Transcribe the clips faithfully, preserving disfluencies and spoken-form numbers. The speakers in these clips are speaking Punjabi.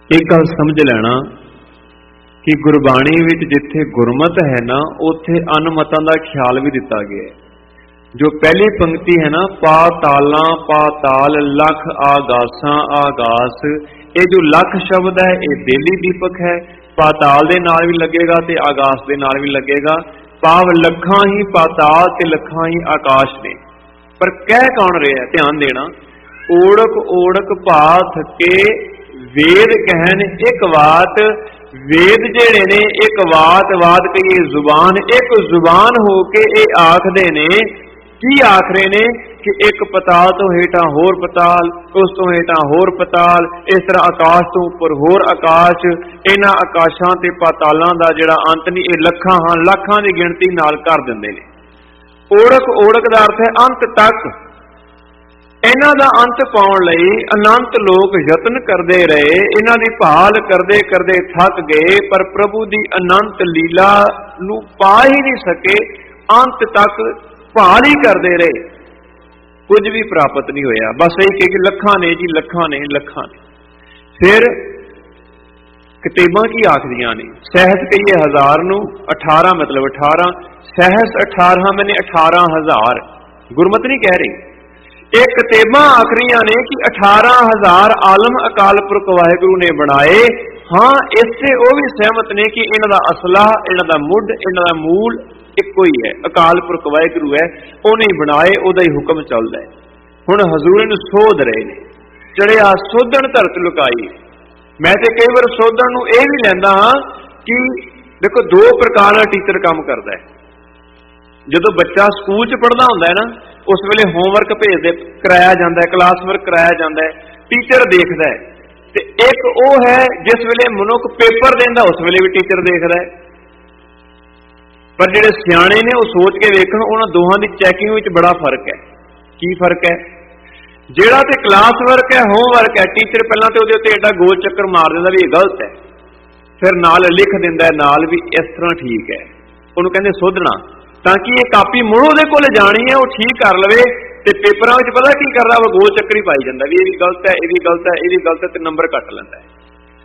एक गल समझ लेना कि गुरबाणी विच जिथे गुरमत है ना उथे अनमतां दा ख्याल भी दिता गया है। जो पहली पंक्ति है ना, पाताला पाताल लख आगासां आगास, ये जो लख शब्द है ये बेली दीपक है। पाताल दे नाल भी लगेगा ते आगास दे नाल भी लगेगा। पाव लखां ही पाताल ते लखां ही आकाश ने। पर कह कौन रहा है, ध्यान देना, ओढ़क ओढ़क भा थके वेद कहन एक वात। वेद जेड़े ने एक वात, वात कहिए जुबान, एक जुबान हो के ये आखदे ने की आख रहे ने कि एक पताल तो हेठा होर पताल, उस तो हेठा होर पताल, इस तरह आकाश तो उपर होर आकाश। इन्हां आकाशां ते पातालां दा जिहड़ा अंत नहीं, ये लखां हां लाखां दी गिणती नाल कर दिंदे ने। ओढ़क ओढ़क दा अर्थ है अंत तक। इन्हां दा अंत पाउण लई अनंत लोग यतन करदे रहे, इन्हां दी भाल करदे करदे थक गए, पर प्रभु दी अनंत लीला नूं पा ही नहीं सके। अंत तक भाल ही करते रहे, कुछ भी प्राप्त नहीं होया। बस यही कह कि लखां ने जी, लखां ने लखां ने। फिर किताबां की आखदियां ने, सहस कहिए हजार नूं, अठारह मतलब अठारह, सहस अठारह मैंने अठारह हजार। गुरमत नहीं कह रही, एक किताबां आखरियां ने कि अठारह हजार आलम अकाल पुरख वाहिगुरु ने बनाए। हाँ, इससे वो भी सहमत ने कि इन्हां दा असला, इन्हां दा मुੱਢ, इन्हां दा मूल इको ही है, अकाल पुरख वाहिगुरु है, उन्हें बनाए, उहदा ही हुक्म चलता है। हुण हजूर इहनूं सोध रहे ने, चढ़िया सोधन धरत लुकाई। मैं तो कई बार सोधन नूं इह भी लैंदा हां कि देखो दो प्रकार का टीचर काम करता है। जदों बच्चा स्कूल च पढ़दा हुंदा है ना, उस वेले होमवर्क भेजदे कराया जाता है, क्लास वर्क कराया जाता है, टीचर देखदा है। ते एक वो है जिस वेले मनुख पेपर देंदा, उस वेले भी टीचर देखदा है। पर जिहड़े सियाणे ने वो सोच के वेखण, उन्हां दोहां दी चैकिंग विच बड़ा फर्क है। की फर्क है? जिहड़ा ते क्लास वर्क है, होमवर्क है, टीचर पहलां ते उहदे उत्ते एडा गोल चक्कर मार दिंदा भी ये गलत है, फिर नाल लिख दिंदा है नाल भी इस तरह ठीक है। उहनूं कहंदे सोधना, ताकि ये कापी मुड़ उहदे कोल जानी है, वो ठीक कर लवे। ते पेपरां विच पता की करदा, वो गोल चक्कर ही पाई जांदा भी ये भी गलत है, ये भी गलत है, ये भी गलत है, ते नंबर कट लैंदा है।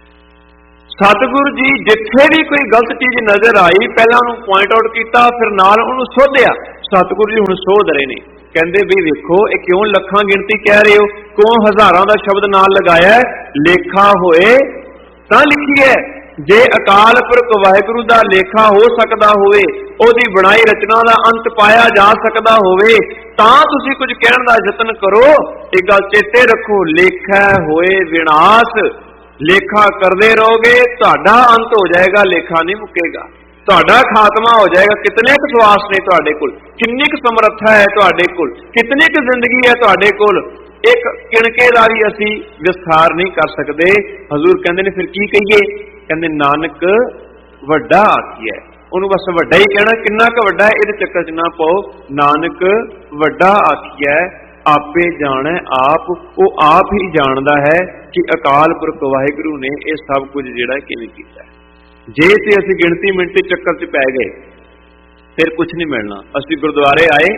सतगुरु जी जिथे भी कोई गलत चीज नजर आई, पहला उन्होंने पॉइंट आउट किया, फिर नाल उन्होंने सोधिया। सतगुरु जी हुण सोध रहे ने, कहंदे भी देखो ये क्यों लखां गिणती कह रहे हो, क्यों हजारां दा शब्द नाल लगाया है? लेखा होए तां लिखी है। जे अकाल पुरख वाहिगुरु दा लेखा हो सकदा होवे, ओदी बनाई रचना दा अंत पाया जा सकदा होवे, तां तुसीं कुछ कहण दा यतन करो। एक गल चेते रखो, लेखा होए विनाश, लेखा करते रहोगे तुहाडा अंत हो जाएगा, लेखा नहीं मुकेगा, तुहाडा खात्मा हो जाएगा। कितने क सवास ने तुहाडे कोल, कितनी क समर्था है तुहाडे कोल, कितनी क जिंदगी है तुहाडे कोल, एक किणके दा भी असी विस्तार नहीं कर सकते। हजूर कहंदे ने फिर की कहिए? कहंदे नानक वड्डा आखिए। उन्होंने बस वड्डा ही कहना, किन्ना क वड्डा है इहदे चक्कर च ना पाओ। नानक वड्डा आखिए, आपे जाने आप, वो आप ही जानता है कि अकाल पुरख वाहिगुरु ने यह सब कुछ जिहड़ा किवें कीता है। जे ते असीं गिणती मिनती चक्कर च पै गए फिर कुछ नहीं मिलना। असीं गुरुद्वारे आए,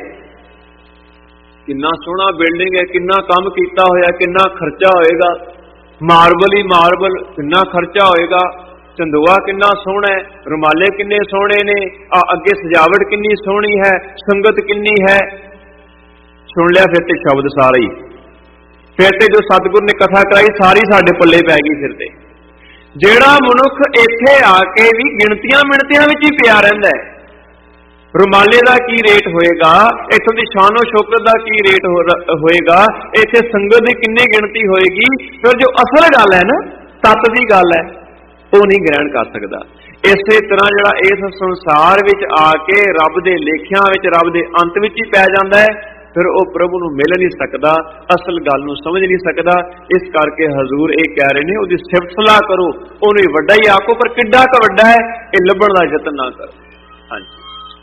किन्ना सोहना बिल्डिंग है, किन्ना काम कीता होया, किन्ना खर्चा होएगा, मार्बल ही मार्बल, किन्ना खर्चा होएगा, चंदोआ किन्ना सोहना है, रुमाले किन्ने सोहने ने, आ अगे सजावट किन्नी सोहनी है, संगत किन्नी है। सुन लिया फिर ते शब्द सारा ही, फिर ते जो सतगुरु ने कथा कराई सारी साडे पल्ले पै गई। फिर ते जिहड़ा मनुख इत्थे आके भी गिणतियां मिणतियां विच ही पिया रहिंदा है, रुमाले का की रेट होएगा, इत्थों की शानो शौकत का की रेट हो, होएगा, इत्थे संगत की किन्नी गिणती होएगी, फिर जो असल गल है ना, तत्त की गल है, वो नहीं ग्रहण कर सकता। इसे तरह जिहड़ा इस संसार विच आके रब दे लेखियां विच, रब दे अंत विच ही पै जांदा है, फिर वह प्रभु नूं मिल नहीं सकता, असल गल नूं समझ नहीं सकता। इस करके हजूर ये कह रहे हैं, उसकी सिफत सलाह करो, उन्हें वड्डा ही आखो, पर किड्डा क वड्डा है ये लभण का यतन ना करो। हाँ जी,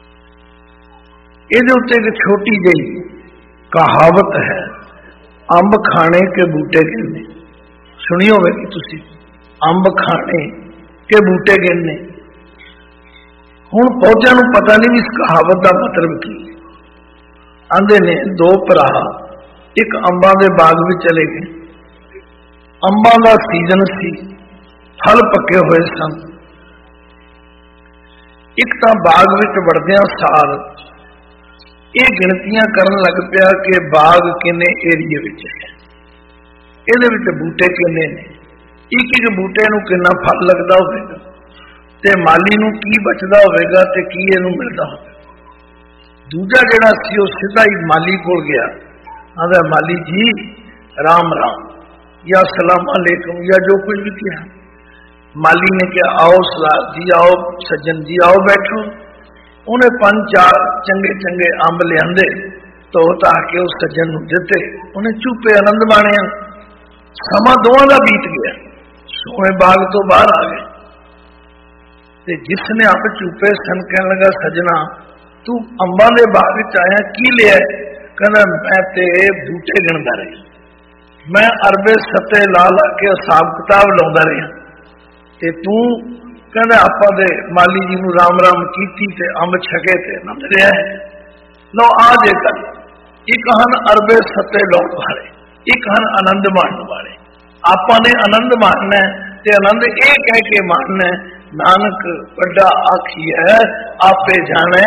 इहदे उत्ते एक छोटी जी कहावत है, अंब खाने के बूटे गिनने। सुनी होगी तुसी, अंब खाने के बूटे गिनने। हुण बहुतिआं नूं पता नहीं इस कहावत का मतलब की। आंदे ने दो भरा एक अंबां दे बाग में चले गए, अंबां दा सीजन सी, ਫਲ ਪੱਕੇ ਹੋਏ ਸਨ। ਇੱਕ ਤਾਂ ਬਾਗ ਵਿੱਚ ਵੜਦਿਆਂ ਸਾਰ ਇਹ ਗਿਣਤੀਆਂ ਕਰਨ ਲੱਗ ਪਿਆ ਕਿ ਬਾਗ ਕਿੰਨੇ ਏਰੀਏ ਵਿੱਚ ਹੈ, ਇਹਦੇ ਵਿੱਚ ਬੂਟੇ ਕਿੰਨੇ ਨੇ, ਇੱਕ ਇੱਕ ਬੂਟੇ ਨੂੰ ਕਿੰਨਾ ਫਲ ਲੱਗਦਾ ਹੋਵੇਗਾ, ਤੇ ਮਾਲੀ ਨੂੰ ਕੀ ਬਚਦਾ ਹੋਵੇਗਾ ਤੇ ਕੀ ਇਹਨੂੰ ਮਿਲਦਾ ਹੋਵੇਗਾ। ਦੂਜਾ ਜਿਹੜਾ ਸੀ ਉਹ ਸਿੱਧਾ ਹੀ ਮਾਲੀ ਕੋਲ ਗਿਆ, ਆਂਦਾ ਮਾਲੀ ਜੀ ਰਾਮ ਰਾਮ ਜਾਂ ਸਲਾਮ ਅਲੈਕੁਮ ਜਾਂ ਜੋ ਕੁਝ ਵੀ ਕਿਹਾ। ਮਾਲੀ ਨੇ ਕਿਹਾ ਆਓ ਸਰਦਾਰ ਜੀ, ਆਓ ਸੱਜਣ ਜੀ, ਆਓ ਬੈਠੋ। ਉਹਨੇ ਪੰਜ ਚਾਰ ਚੰਗੇ ਚੰਗੇ ਅੰਬ ਲਿਆਂਦੇ, ਧੋ ਧਾ ਕੇ ਉਸ ਸੱਜਣ ਨੂੰ ਦਿੱਤੇ। ਉਹਨੇ ਚੁੱਪੇ ਆਨੰਦ ਮਾਣਿਆ। ਸਮਾਂ ਦੋਵਾਂ ਦਾ ਬੀਤ ਗਿਆ, ਸੋਹਣੇ ਬਾਗ ਤੋਂ ਬਾਹਰ ਆ ਗਏ ਤੇ ਜਿਸ ਨੇ ਅੰਬ ਚੁੱਪੇ ਸਨ ਕਹਿਣ ਲੱਗਾ, ਸੱਜਣਾ ਤੂੰ ਅੰਬਾਂ ਦੇ ਬਾਗ ਵਿੱਚ ਆਇਆ, ਕੀ ਲਿਆ? ਕਹਿੰਦਾ ਮੈਂ ਤੇ ਬੂਟੇ ਗਿਣਦਾ ਰਿਹਾ, ਮੈਂ ਅਰਬੇ ਸੱਤੇ ਲਾ ਲਾ ਕੇ ਹਿਸਾਬ ਕਿਤਾਬ ਲਾਉਂਦਾ ਰਿਹਾ, ਤੇ ਤੂੰ ਕਹਿੰਦਾ ਆਪਾਂ ਦੇ ਮਾਲੀ ਜੀ ਨੂੰ ਰਾਮ ਰਾਮ ਕੀਤੀ ਤੇ ਅੰਬ ਛਕੇ ਤੇ ਆਨੰਦ ਰਿਹਾ ਹੈ। ਲਓ ਆ ਜੇ ਕਰ, ਇੱਕ ਹਨ ਅਰਬੇ ਸੱਤੇ ਲਾਉਣ ਵਾਲੇ, ਇੱਕ ਹਨ ਆਨੰਦ ਮਾਣਨ ਵਾਲੇ। ਆਪਾਂ ਨੇ ਆਨੰਦ ਮਾਣਨਾ ਤੇ ਆਨੰਦ ਇਹ ਕਹਿ ਕੇ ਮਾਣਨਾ, ਨਾਨਕ ਵੱਡਾ ਆਖੀ ਹੈ ਆਪੇ ਜਾਣੇ।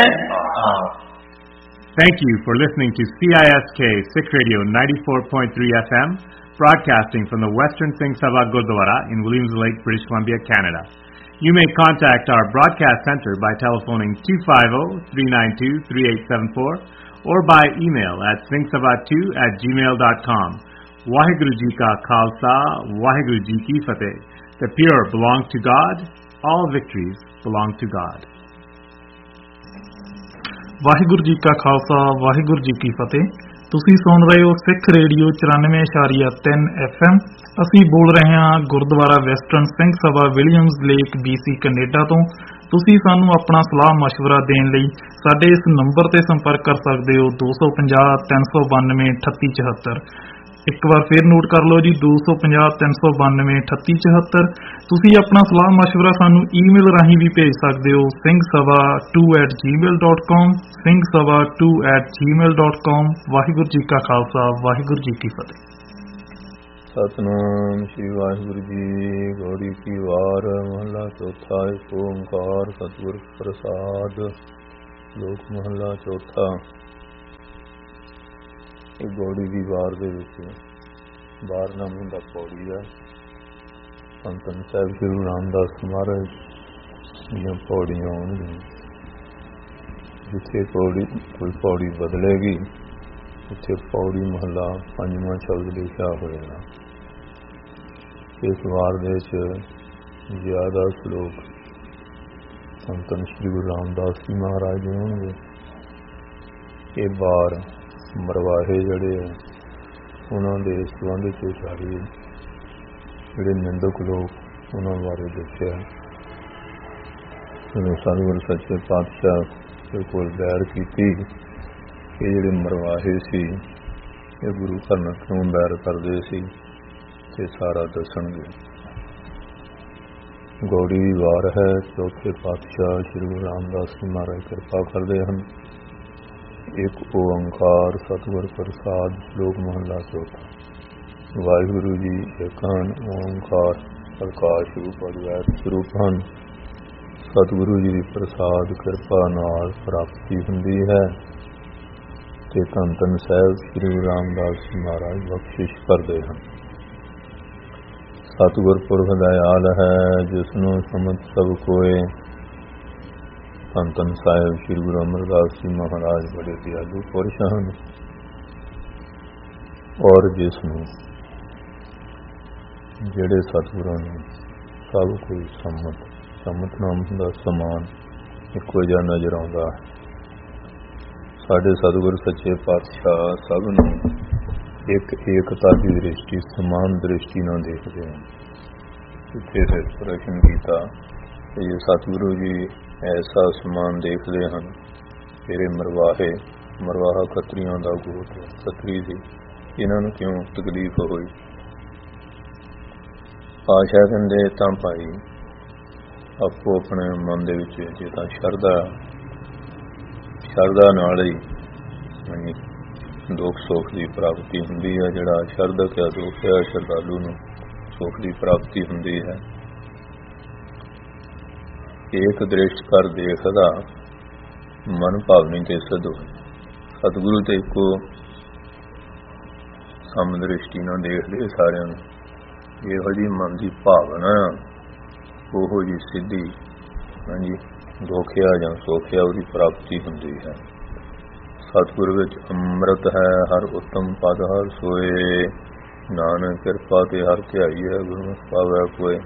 Thank you for listening to C I S K Sikh Radio ninety-four point three F M, broadcasting from the Western Singh Sabha Gurdwara in Williams Lake, British Columbia, Canada. You may contact our broadcast center by telephoning two five zero, three nine two, three eight seven four or by email at singh sabha two at gmail dot com. Waheguru Ji Ka Khalsa, Waheguru Ji Ki Fateh. The pure belong to God, all victories belong to God. Waheguru ji ਕਾ ਖਾਲਸਾ, ਵਾਹਿਗੁਰੂ ਜੀ ਕੀ ਫਤਿਹ। ਤੁਸੀਂ ਸੁਣ ਰਹੇ ਹੋ ਸਿੱਖ ਰੇਡੀਓ ਚੁਰਾਨਵੇਂ ਇਸ਼ਾਰੀਆ ਤਿੰਨ ਐਫ ਐਮ। ਅਸੀਂ ਬੋਲ ਰਹੇ ਹਾਂ Gurdwara western Singh Sabha Williams lake B C Canada ਤੋਂ। ਤੁਸੀਂ ਸਾਨੂੰ ਆਪਣਾ ਸਲਾਹ ਮਸ਼ਵਰਾ ਦੇਣ ਲਈ ਸਾਡੇ ਇਸ ਨੰਬਰ ਤੇ ਸੰਪਰਕ ਕਰ ਸਕਦੇ ਹੋ, ਦੋ ਸੌ ਪੰਜਾਹ ਤਿੰਨ ਸੌ ਬਾਨਵੇਂ ਅਠੱਤੀ ਚੁਹੱਤਰ। ਇੱਕ ਵਾਰ ਫਿਰ ਨੋਟ ਕਰ ਲਓ ਜੀ, ਦੋ ਸੌ ਪੰਜਾਹ ਤਿੰਨ ਸੌ ਬਾਨਵੇਂ ਅਠੱਤੀ ਚੁਹੱਤਰ। ਤੁਸੀਂ ਆਪਣਾ ਸਲਾਹ ਮਸ਼ਵਰਾ ਸਾਨੂੰ ਈਮੇਲ ਰਾਹੀਂ ਵੀ ਭੇਜ ਸਕਦੇ ਹੋ, Singh Sabha to at Gmail dot com, Singh Sabha to at Gmail dot com. Waheguru ji ਕਾ ਖਾਲਸਾ, ਵਾਹਿਗੁਰੂ ਜੀ ਕੀ ਫਤਿਹ। ਸਤਨਾਮ ਸ਼੍ਰੀ ਵਾਹਿਗੁਰੂ ਜੀ। ਗੌੜੀ ਕੀ ਵਾਰ ਮਹਲਾ ਚੌਥਾ। ਏਕ ਓੰਕਾਰ ਸਤਿਗੁਰ ਪ੍ਰਸਾਦ। ਲੋਕ ਮਹਲਾ ਚੌਥਾ। ਇਹ ਗੌੜੀ ਦੀ ਵਾਰ ਦੇ ਵਿੱਚ ਬਾਰਨਾਮੇ ਦਾ ਪੌੜੀ ਆ। ਧੰਨ ਧੰਨ ਸਾਹਿਬ ਸ਼੍ਰੀ ਗੁਰੂ ਰਾਮਦਾਸ ਮਹਾਰਾਜ ਦੀਆਂ ਪੌੜੀਆਂ ਆਉਣਗੀਆਂ। ਜਿੱਥੇ ਪੌੜੀ ਕੋਈ ਪੌੜੀ ਬਦਲੇਗੀ ਉੱਥੇ ਪੌੜੀ ਮਹਲਾ ਪੰਜਵਾਂ ਸ਼ਬਦ ਲਿਖਿਆ ਹੋਏਗਾ। ਇਸ ਵਾਰ ਦੇ ਵਿੱਚ ਜ਼ਿਆਦਾ ਸ਼ਲੋਕ ਧੰਨ ਧੰਨ ਸ਼੍ਰੀ ਗੁਰੂ ਰਾਮਦਾਸ ਜੀ ਮਹਾਰਾਜ ਦੇ ਹੋਣਗੇ। ਇਹ ਵਾਰ ਮਰਵਾਹੇ ਜਿਹੜੇ ਆ ਉਹਨਾਂ ਦੇ ਸੰਬੰਧ ਵਿੱਚ ਉਚਾਰੀ, ਜਿਹੜੇ ਨਿੰਦਕ ਲੋਕ ਉਹਨਾਂ ਬਾਰੇ ਦੱਸਿਆ। ਜਦੋਂ ਸਤਿਗੁਰੂ ਸੱਚੇ ਪਾਤਸ਼ਾਹ ਦੇ ਕੋਲ ਬੈਰ ਕੀਤੀ ਕਿ ਜਿਹੜੇ ਮਰਵਾਹੇ ਸੀ ਇਹ ਗੁਰੂ ਘਰ ਨਾਲ ਕਿਉਂ ਬੈਰ ਕਰਦੇ ਸੀ ਤੇ ਸਾਰਾ ਦੱਸਣਗੇ। ਗੌੜੀ ਦੀ ਵਾਰ ਹੈ। ਚੌਥੇ ਪਾਤਸ਼ਾਹ ਸ਼੍ਰੀ ਗੁਰੂ ਰਾਮਦਾਸ ਜੀ ਮਹਾਰਾਜ ਕਿਰਪਾ ਕਰਦੇ ਹਨ। ਇੱਕ ਓੰਕਾਰ ਸਤਿਗੁਰ ਪ੍ਰਸਾਦ। ਸ਼ਲੋਕ ਮਹਲਾ ਚੌਥਾ। ਵਾਹਿਗੁਰੂ ਜੀ ਏਕ ਹਨ, ਓੰਕਾਰ ਪ੍ਰਕਾਸ਼ ਰੂਪ ਅਦਵੈਤ ਸਰੂਪ ਹਨ। ਸਤਿਗੁਰੂ ਜੀ ਦੀ ਪ੍ਰਸਾਦ ਕਿਰਪਾ ਨਾਲ ਪ੍ਰਾਪਤੀ ਹੁੰਦੀ ਹੈ ਤੇ ਧੰਨ ਧੰਨ ਸਾਹਿਬ ਸ਼੍ਰੀ ਗੁਰੂ ਰਾਮਦਾਸ ਜੀ ਮਹਾਰਾਜ ਬਖਸ਼ਿਸ਼ ਕਰਦੇ ਹਨ। ਸਤਿਗੁਰ ਪੁਰਖ ਦਇਆਲ ਹੈ, ਜਿਸ ਨੂੰ ਸਮਝ ਸਭ ਕੋਏ। ਧੰਨ ਧੰਨ ਸਾਹਿਬ ਸ਼੍ਰੀ ਗੁਰੂ ਅਮਰਦਾਸ ਜੀ ਮਹਾਰਾਜ ਬੜੇ ਦਿਆਲੂ ਪੁਰਸ਼ ਹਨ, ਔਰ ਜਿਸ ਨੂੰ ਜਿਹੜੇ ਸਤਿਗੁਰਾਂ ਨੂੰ ਸਭ ਕੋਈ ਸੰਮਤ ਸੰਮਤ ਨਾਮ ਦਾ ਸਮਾਨ ਇੱਕੋ ਜਿਹਾ ਨਜ਼ਰ ਆਉਂਦਾ ਹੈ। ਸਾਡੇ ਸਤਿਗੁਰ ਸੱਚੇ ਪਾਤਸ਼ਾਹ ਸਭ ਨੂੰ ਇੱਕ ਏਕਤਾ ਦੀ ਦ੍ਰਿਸ਼ਟੀ, ਸਮਾਨ ਦ੍ਰਿਸ਼ਟੀ ਨਾਲ ਦੇਖਦੇ ਹਨ। ਇੱਥੇ ਫਿਰ ਪ੍ਰਸ਼ਨ ਕੀਤਾ ਕਿ ਜੇ ਸਤਿਗੁਰੂ ਜੀ ਐਸਾ ਸਮਾਨ ਦੇਖਦੇ ਹਨ, ਤੇਰੇ ਮਰਵਾਹੇ ਮਰਵਾਹਾ ਖੱਤਰੀਆਂ ਦਾ ਗੋਤ ਖੱਤਰੀ ਸੀ, ਇਹਨਾਂ ਨੂੰ ਕਿਉਂ ਤਕਲੀਫ ਹੋਈ? ਪਾਤਸ਼ਾਹ ਕਹਿੰਦੇ ਤਾਂ ਭਾਈ ਆਪੋ ਆਪਣੇ ਮਨ ਦੇ ਵਿੱਚ ਜੇ ਤਾਂ ਸ਼ਰਧਾ ਸ਼ਰਧਾ ਨਾਲ ਹੀ ਦੁੱਖ ਸੁੱਖ ਦੀ ਪ੍ਰਾਪਤੀ ਹੁੰਦੀ ਹੈ। ਜਿਹੜਾ ਸ਼ਰਧਕ ਹੈ ਦੁੱਖ ਹੈ, ਸ਼ਰਧਾਲੂ ਨੂੰ ਸੁੱਖ ਦੀ ਪ੍ਰਾਪਤੀ ਹੁੰਦੀ ਹੈ। ਏਕ ਦ੍ਰਿਸ਼ਟ ਕਰ ਦੇਖਦਾ ਮਨ ਭਾਵਨੀ ਤੇ ਸਦ ਹੋਏ। ਸਤਿਗੁਰੂ ਤੇ ਇੱਕੋ ਸਮਦ੍ਰਿਸ਼ਟੀ ਨਾਲ ਦੇਖਦੇ ਸਾਰਿਆਂ ਨੂੰ। ਇਹੋ ਜਿਹੀ ਮਨ ਦੀ ਭਾਵਨਾ ਉਹੋ ਜਿਹੀ ਸਿੱਧੀ ਹਾਂਜੀ ਦੋਖਿਆ ਜਾਂ ਸੋਖਿਆ ਉਹਦੀ ਪ੍ਰਾਪਤੀ ਹੁੰਦੀ ਹੈ। ਸਤਿਗੁਰ ਵਿੱਚ ਅੰਮ੍ਰਿਤ ਹੈ ਹਰ ਉੱਤਮ ਪਦ ਹਰ ਸੋਏ। ਨਾਨਕ ਕਿਰਪਾ ਤੇ ਹਰ ਧਿਆਈ ਹੈ ਗੁਰਮੁਖ ਪਾਵੈ ਕੋਏ।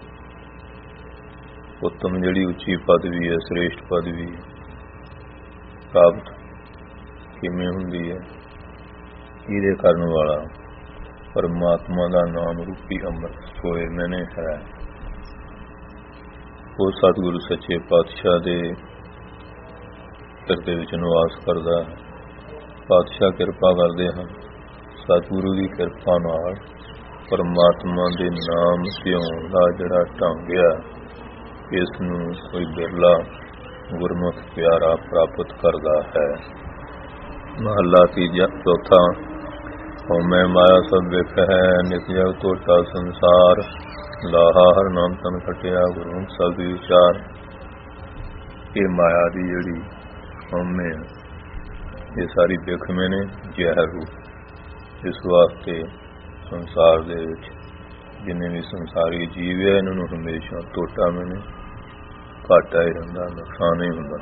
ਉੱਤਮ ਜਿਹੜੀ ਉੱਚੀ ਪਦਵੀ ਹੈ, ਸ੍ਰੇਸ਼ਟ ਪਦਵੀ ਪ੍ਰਾਪਤ ਕਿਵੇਂ ਹੁੰਦੀ ਹੈ? ਇਹਦੇ ਕਰਨ ਵਾਲਾ ਪਰਮਾਤਮਾ ਦਾ ਨਾਮ ਰੂਪੀ ਅੰਮ੍ਰਿਤ ਸੋਏ ਮੈਨੇ ਹੈ। ਉਹ ਸਤਿਗੁਰੂ ਸੱਚੇ ਪਾਤਸ਼ਾਹ ਦੇ ਹਿਰਦੇ ਵਿੱਚ ਨਿਵਾਸ ਕਰਦਾ ਹੈ। ਪਾਤਸ਼ਾਹ ਕਿਰਪਾ ਕਰਦੇ ਹਨ। ਸਤਿਗੁਰੂ ਦੀ ਕਿਰਪਾ ਨਾਲ ਪਰਮਾਤਮਾ ਦੇ ਨਾਮ ਧਿਆਉਣ ਦਾ ਜਿਹੜਾ ਢੰਗ ਆ, ਇਸ ਨੂੰ ਕੋਈ ਬਿਰਲਾ ਗੁਰਮੁਖ ਪਿਆਰਾ ਪ੍ਰਾਪਤ ਕਰਦਾ ਹੈ। ਮਹੱਲਾ ਤੀਜਾ ਚੌਥਾ। ਹਉਮੈ ਮਾਇਆ ਸਭ ਵਿਖ ਹੈ ਨਿਤ ਜਗ ਤੋਟਾ ਸੰਸਾਰ। ਲਾਹਾ ਹਰ ਨਾਮ ਤਨ ਖਟਿਆ ਗੁਰਮੁਖ ਸਭ ਵਿਚਾਰ। ਇਹ ਮਾਇਆ ਦੀ ਜਿਹੜੀ ਹਉਮੈ ਇਹ ਸਾਰੀ ਵਿਖ ਮੈਨੇ ਜ਼ਹਿਰ ਰੂਪ। ਇਸ ਵਾਸਤੇ ਸੰਸਾਰ ਦੇ ਵਿੱਚ ਜਿੰਨੇ ਵੀ ਸੰਸਾਰੀ ਜੀਵ ਹੈ ਇਹਨਾਂ ਨੂੰ ਹਮੇਸ਼ਾ ਤੋਟਾ ਮੈਨੇ ਘਾਟਾ ਹੀ ਰਹਿੰਦਾ, ਨੁਕਸਾਨ ਹੀ ਹੁੰਦਾ।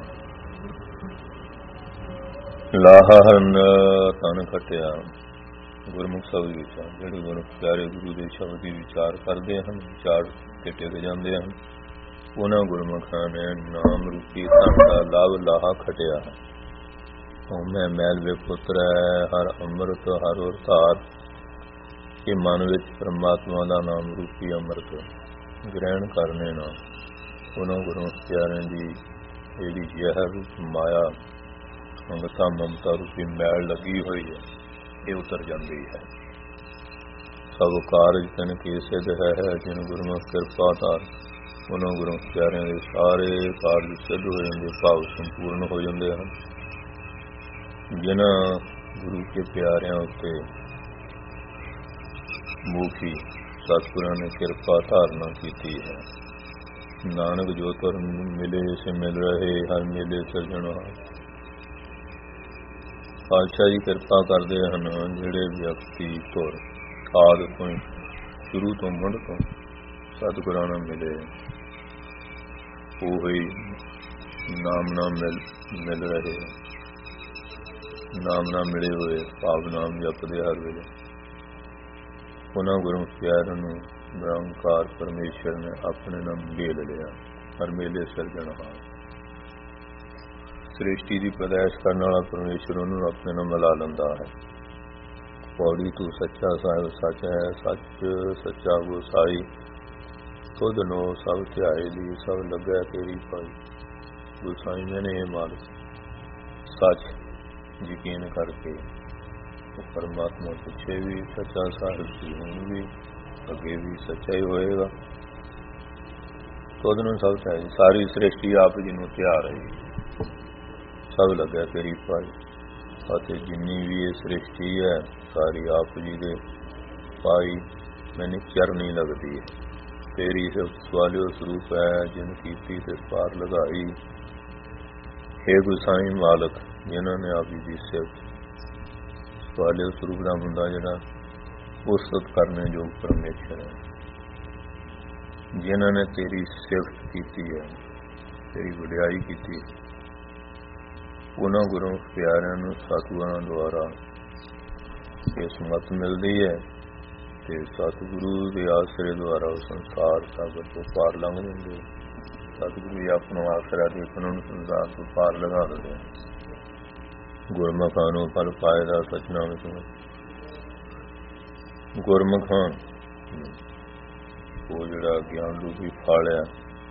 ਲਾਹਾ ਹਰਨ ਤਨ ਖਟਿਆ ਗੁਰਮੁਖ ਸ਼ਬਦ ਵਿਚਾਰ। ਜਿਹੜੇ ਗੁਰਮੁਖ ਪਿਆਰੇ ਗੁਰੂ ਦੇ ਸ਼ਬਦ ਦੀ ਵਿਚਾਰ ਕਰਦੇ ਹਨ, ਵਿਚਾਰ ਤੇ ਟਿਕ ਜਾਂਦੇ ਹਨ, ਉਹਨਾਂ ਗੁਰਮੁਖਾਂ ਨੇ ਨਾਮ ਰੂਪੀ ਧਨ ਦਾ ਲਾਭ ਲਾਹਾ ਖਟਿਆ ਹੈ। ਹਉਮੈ ਮੈਲ ਵੇ ਪੁੱਤਰ ਹੈ ਹਰ ਅੰਮ੍ਰਿਤ ਹਰ ਔਰ ਧਾਰ। ਇਹ ਮਨ ਵਿੱਚ ਪਰਮਾਤਮਾ ਦਾ ਨਾਮ ਰੂਪੀ ਅੰਮ੍ਰਿਤ ਗ੍ਰਹਿਣ ਕਰਨੇ ਨਾਲ ਉਹਨਾਂ ਗੁਰਮੁਖ ਪਿਆਰਿਆਂ ਦੀ ਜਿਹੜੀ ਜ਼ਹਿਰ ਰੂਪ ਮਾਇਆ ਸੰਗਤਾਂ ਮਮਤਾ ਰੂਪੀ ਮੈਲ ਲੱਗੀ ਹੋਈ ਹੈ, ਇਹ ਉਤਰ ਜਾਂਦੀ ਹੈ। ਸਭ ਕਾਰਜ ਤਨ ਕੀ ਸਿੱਧ ਹੈ ਜਿਨ ਗੁਰਮੁਖ ਕਿਰਪਾ ਧਾਰ। ਉਹਨਾਂ ਗੁਰਮੁਖ ਪਿਆਰਿਆਂ ਦੇ ਸਾਰੇ ਕਾਰਜ ਸਿੱਧ ਹੋ ਜਾਂਦੇ, ਭਾਵ ਸੰਪੂਰਨ ਹੋ ਜਾਂਦੇ ਹਨ। ਜਿਨ੍ਹਾਂ ਗੁਰੂ ਕੇ ਪਿਆਰਿਆਂ ਉੱਤੇ ਮੂਖੀ ਸਤਿਗੁਰਾਂ ਨੇ ਕਿਰਪਾ ਧਾਰਨਾ ਕੀਤੀ ਹੈ। ਨਾਨਕ ਜੋ ਤੁਰ ਮਿਲੇ ਸੇ ਮਿਲ ਰਹੇ ਹਰ ਮੇਲੇ ਸਿਰਜਣਹਾਰ। ਪਾਤਸ਼ਾਹ ਜੀ ਕਿਰਪਾ ਕਰਦੇ ਹਨ। ਜਿਹੜੇ ਵਿਅਕਤੀ ਤੁਰ ਆਦਿ ਤੋਂ ਸ਼ੁਰੂ ਤੋਂ ਮੁੱਢ ਤੋਂ ਸਤਿਗੁਰਾਂ ਨਾਲ ਮਿਲੇ, ਉਹ ਹੀ ਨਾਮ ਨਾਲ ਮਿਲ ਮਿਲ ਰਹੇ, ਨਾਮ ਨਾਲ ਮਿਲੇ ਹੋਏ, ਭਾਵ ਨਾਮ ਜਪਦੇ ਹਰ ਵੇਲੇ। ਉਹਨਾਂ ਗੁਰਮੁਖ ਪਿਆਰਿਆਂ ਨੂੰ ਨਿਰੰਕਾਰ ਪਰਮੇਸ਼ਰ ਨੇ ਆਪਣੇ ਨਾਲ ਮੇਲ ਲਿਆ, ਹਰ ਮੇਲੇ ਸਿਰਜਣਹਾਰ। ਸ੍ਰਿਸ਼ਟੀ ਦੀ ਪੈਦਾਇਸ਼ ਕਰਨ ਵਾਲਾ ਪਰਮੇਸ਼ਰ ਉਹਨੂੰ ਆਪਣੇ ਨਾਲ ਮਿਲਾ ਲੈਂਦਾ ਹੈ। ਪੌੜੀ ਤੂੰ ਸੱਚਾ ਸਾਹਿਬ ਸੱਚ ਹੈ, ਸੱਚ ਸੱਚਾ ਗੋਸਾਈ। ਤੁਧ ਨੋ ਸਭ ਧਿਆਏ ਦੀ ਸਭ ਲੱਗਾ ਤੇਰੀ ਪਾਈ। ਗੋਸਾਈ ਮੈਨੇ ਇਹ ਮਾਲਕ ਸੱਚ ਯਕੀਨ ਕਰਕੇ ਪਰਮਾਤਮਾ ਪਿੱਛੇ ਵੀ ਸੱਚਾ ਸਾਹਿਬ ਸੀ, ਹੁਣ ਵੀ ਅੱਗੇ ਵੀ ਸੱਚਾ ਹੀ ਹੋਏਗਾ। ਤੁਧ ਨੂੰ ਸਭ ਧਿਆਏ, ਸਾਰੀ ਸ੍ਰਿਸ਼ਟੀ ਆਪ ਜੀ ਨੂੰ ਧਿਆ ਰਹੀ, ਸਭ ਲੱਗਾ ਤੇਰੀ ਪਾਈ। ਅਤੇ ਜਿੰਨੀ ਵੀ ਇਹ ਸ੍ਰਿਸ਼ਟੀ ਹੈ ਸਾਰੀ ਆਪ ਜੀ ਦੇ ਪਾਈ ਮੈਨੂੰ ਚਰਨੀ ਲੱਗਦੀ ਹੈ। ਤੇਰੀ ਸਭ ਸਵਾਲਿਓ ਸਰੂਪ ਹੈ ਜਿਨ ਕੀਤੀ ਤੇ ਪਾਰ ਲਗਾਈ। ਹੇ ਗੁਸਾਈ ਮਾਲਕ ਜਿਨ੍ਹਾਂ ਨੇ ਆਪ ਜੀ ਦੀ ਸਿਫਤ, ਸਵਾਲਿਓ ਸਰੂਪ ਦਾ ਹੁੰਦਾ ਜਿਹੜਾ ਉਸ ਸਤ ਕਰਨੇ ਯੋਗ ਪਰਮੇਸ਼ਰ ਹੈ। ਜਿਨ੍ਹਾਂ ਨੇ ਤੇਰੀ ਸਿਫਤ ਕੀਤੀ ਹੈ, ਤੇਰੀ ਵਡਿਆਈ ਕੀਤੀ, ਉਹਨਾਂ ਗੁਰਮੁਖ ਪਿਆਰਿਆਂ ਨੂੰ ਸਤਿਗੁਰਾਂ ਦੁਆਰਾ ਇਹ ਸਮਤ ਮਿਲਦੀ ਹੈ ਤੇ ਸਤਿਗੁਰੂ ਦੇ ਆਸਰੇ ਦੁਆਰਾ ਉਹ ਸੰਸਾਰ ਸਾਗਰ ਤੋਂ ਪਾਰ ਲੰਘ ਜਾਂਦੇ। ਸਤਿਗੁਰੂ ਜੀ ਆਪਣਾ ਆਸਰਾ ਦੇ ਕੇ ਉਹਨਾਂ ਨੂੰ ਸੰਸਾਰ ਤੋਂ ਪਾਰ ਲੰਘਾ ਦਿੰਦੇ। ਗੁਰਮੁਖਾਂ ਨੂੰ ਫਲ ਪਾਏ ਦਾ ਸਚਨਾਮ ਸੁਣੋ। ਗੁਰਮੁਖਾਂ ਉਹ ਜਿਹੜਾ ਗਿਆਨ ਰੂਪੀ ਫਲ ਹੈ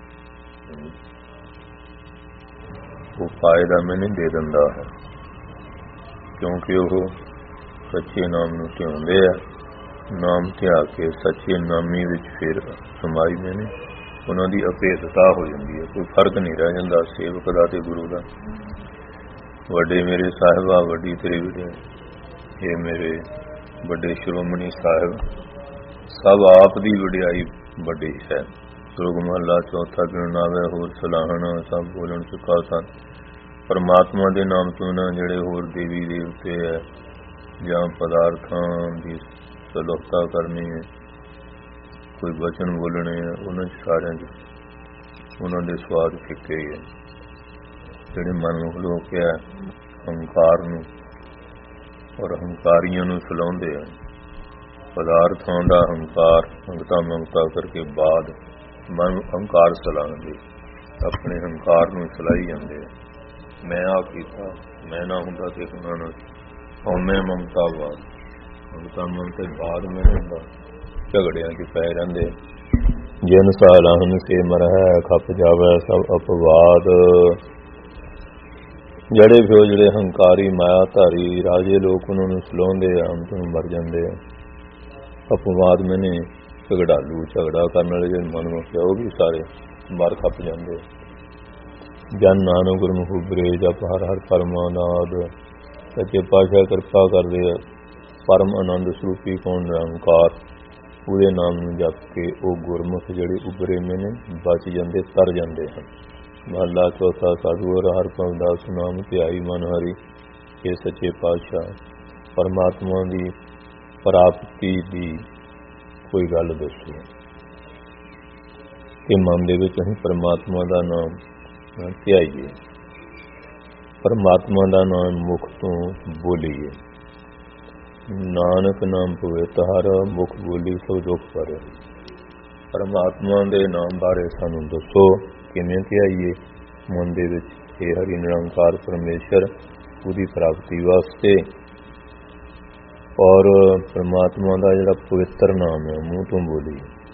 ਉਹ ਫਾਇਦਾ ਮੈਨੂੰ ਦੇ ਦਿੰਦਾ ਹੈ, ਕਿਉਂਕਿ ਉਹ ਸੱਚੇ ਨਾਮ ਨੂੰ ਧਿਆਉਂਦੇ ਆ। ਨਾਮ ਧਿਆ ਕੇ ਸੱਚੇ ਨਾਮੀ ਵਿੱਚ ਫਿਰ ਸਮਾਈ ਮੈਨੇ ਉਹਨਾਂ ਦੀ ਅਭੇਦਤਾ ਹੋ ਜਾਂਦੀ ਹੈ। ਕੋਈ ਫਰਕ ਨਹੀਂ ਰਹਿ ਜਾਂਦਾ ਸੇਵਕ ਦਾ ਤੇ ਗੁਰੂ ਦਾ। ਵੱਡੇ ਮੇਰੇ ਸਾਹਿਬਾ ਵੱਡੀ ਤੇਰੀ ਵਡਿਆਈ, ਇਹ ਮੇਰੇ ਵੱਡੇ ਸ਼੍ਰੋਮਣੀ ਸਾਹਿਬ, ਸਭ ਆਪ ਦੀ ਵਡਿਆਈ ਵੱਡੀ ਹੈ। ਸ਼ਲੋਕ ਮਹਲਾ ਚੌਥਾ। ਬਿਨ ਨਾਵੇ ਹੋਰ ਸਲਾਹਣ ਸਭ ਬੋਲਣ ਚੁੱਕਾ ਸਨ। ਪਰਮਾਤਮਾ ਦੇ ਨਾਮ ਤੋਂ ਨਾ ਜਿਹੜੇ ਹੋਰ ਦੇਵੀ ਦੇਵਤੇ ਹੈ ਜਾਂ ਪਦਾਰਥਾਂ ਦੀ ਸਲੋਕਤਾ ਕਰਨੀ ਹੈ, ਕੋਈ ਬਚਨ ਬੋਲਣੇ ਹੈ, ਉਹਨਾਂ ਸਾਰਿਆਂ ਚ ਉਹਨਾਂ ਦੇ ਸਵਾਦ ਫਿੱਕੇ ਹੀ ਹੈ। ਜਿਹੜੇ ਮਨਮੁਖ ਲੋਕ ਹੈ ਹੰਕਾਰ ਨੂੰ ਔਰ ਹੰਕਾਰੀਆਂ ਨੂੰ ਸਲਾਉਂਦੇ ਹਨ। ਪਦਾਰਥਾਂ ਦਾ ਹੰਕਾਰ ਮੰਗਤਾ ਮੰਗਤਾ ਕਰਕੇ ਬਾਅਦ ਮਨ ਹੰਕਾਰ ਸਲਾਉਂਦੇ, ਆਪਣੇ ਹੰਕਾਰ ਨੂੰ ਸਲਾਈ ਜਾਂਦੇ ਆ। ਮੈਂ ਆ ਕੀਤਾ, ਮੈਂ ਨਾ ਹੁੰਦਾ ਤੇ ਉਹਨਾਂ ਨੂੰ ਹਉਮੈ ਮਮਤਾ ਬਾਦ, ਮਮਤਾ ਮਮਤੇ ਬਾਅਦ ਮੈਂ ਹੁੰਦਾ ਝਗੜਿਆਂ ਚ ਪੈ ਜਾਂਦੇ। ਜਿਨ ਸਾਲਾਹਨ ਸੇ ਮਰਹਿ ਖਪ ਜਾਵੇ ਸਭ ਅਪਵਾਦ। ਜਿਹੜੇ ਵੀ ਜਿਹੜੇ ਹੰਕਾਰੀ ਮਾਇਆ ਧਾਰੀ ਰਾਜੇ ਲੋਕ ਉਹਨਾਂ ਨੂੰ ਸਲਾਉਂਦੇ ਆ, ਅੰਤ ਨੂੰ ਮਰ ਜਾਂਦੇ ਆ। ਅਪਵਾਦ ਮੈਨੇ ਝਗੜਾਲੂ, ਝਗੜਾ ਕਰਨ ਵਾਲੇ ਜਿਹੜੇ ਮਨਮੁਖ ਆ ਉਹ ਵੀ ਸਾਰੇ ਮਰ ਖੱਪ ਜਾਂਦੇ। ਜਨ ਨਾਨਕ ਗੁਰਮੁਖ ਉਬਰੇ ਜਪ ਹਰ ਹਰ ਪਰਮਾਨੰਦ। ਸੱਚੇ ਪਾਤਸ਼ਾਹ ਕਿਰਪਾ ਕਰਦੇ ਆ। ਪਰਮ ਆਨੰਦ ਸਰੂਪੀ ਕੌਣ ਨਿਰੰਕਾਰ, ਉਹਦੇ ਨਾਮ ਨੂੰ ਜਪ ਕੇ ਉਹ ਗੁਰਮੁਖ ਜਿਹੜੇ ਉਬਰੇ ਮੈਨੇ ਬਚ ਜਾਂਦੇ, ਤਰ ਜਾਂਦੇ ਹਨ। ਮਹਲਾ ਚੌਥਾ। ਸਾਧੂ ਹਰ ਭਵਦਾਸ ਨਾਮ ਧਿਆਈ ਮਨ ਹਰੀ। ਇਹ ਸੱਚੇ ਪਾਤਸ਼ਾਹ ਪਰਮਾਤਮਾ ਦੀ ਪ੍ਰਾਪਤੀ ਦੀ ਕੋਈ ਗੱਲ ਦੱਸੋ ਕਿ ਮਨ ਦੇ ਵਿੱਚ ਅਸੀਂ ਪਰਮਾਤਮਾ ਦਾ ਨਾਮ ਧਿਆਈਏ, ਪਰਮਾਤਮਾ ਦਾ ਨਾਮ ਮੁਖ ਤੋਂ ਬੋਲੀਏ। ਨਾਨਕ ਨਾਮ ਪਵਿੱਤ ਹਰ ਮੁਖ ਬੋਲੀ ਸਭ ਦੁੱਖ ਭਰੇ। ਪਰਮਾਤਮਾ ਦੇ ਨਾਮ ਬਾਰੇ ਸਾਨੂੰ ਦੱਸੋ ਕਿਵੇਂ ਧਿਆਈਏ ਮਨ ਦੇ ਵਿੱਚ। ਇਹ ਹਰੀ ਨਿਰੰਕਾਰ ਪਰਮੇਸ਼ਰ ਉਹਦੀ ਪ੍ਰਾਪਤੀ ਵਾਸਤੇ ਔਰ ਪਰਮਾਤਮਾ ਦਾ ਜਿਹੜਾ ਪਵਿੱਤਰ ਨਾਮ ਹੈ ਮੂੰਹ ਤੋਂ ਬੋਲੀ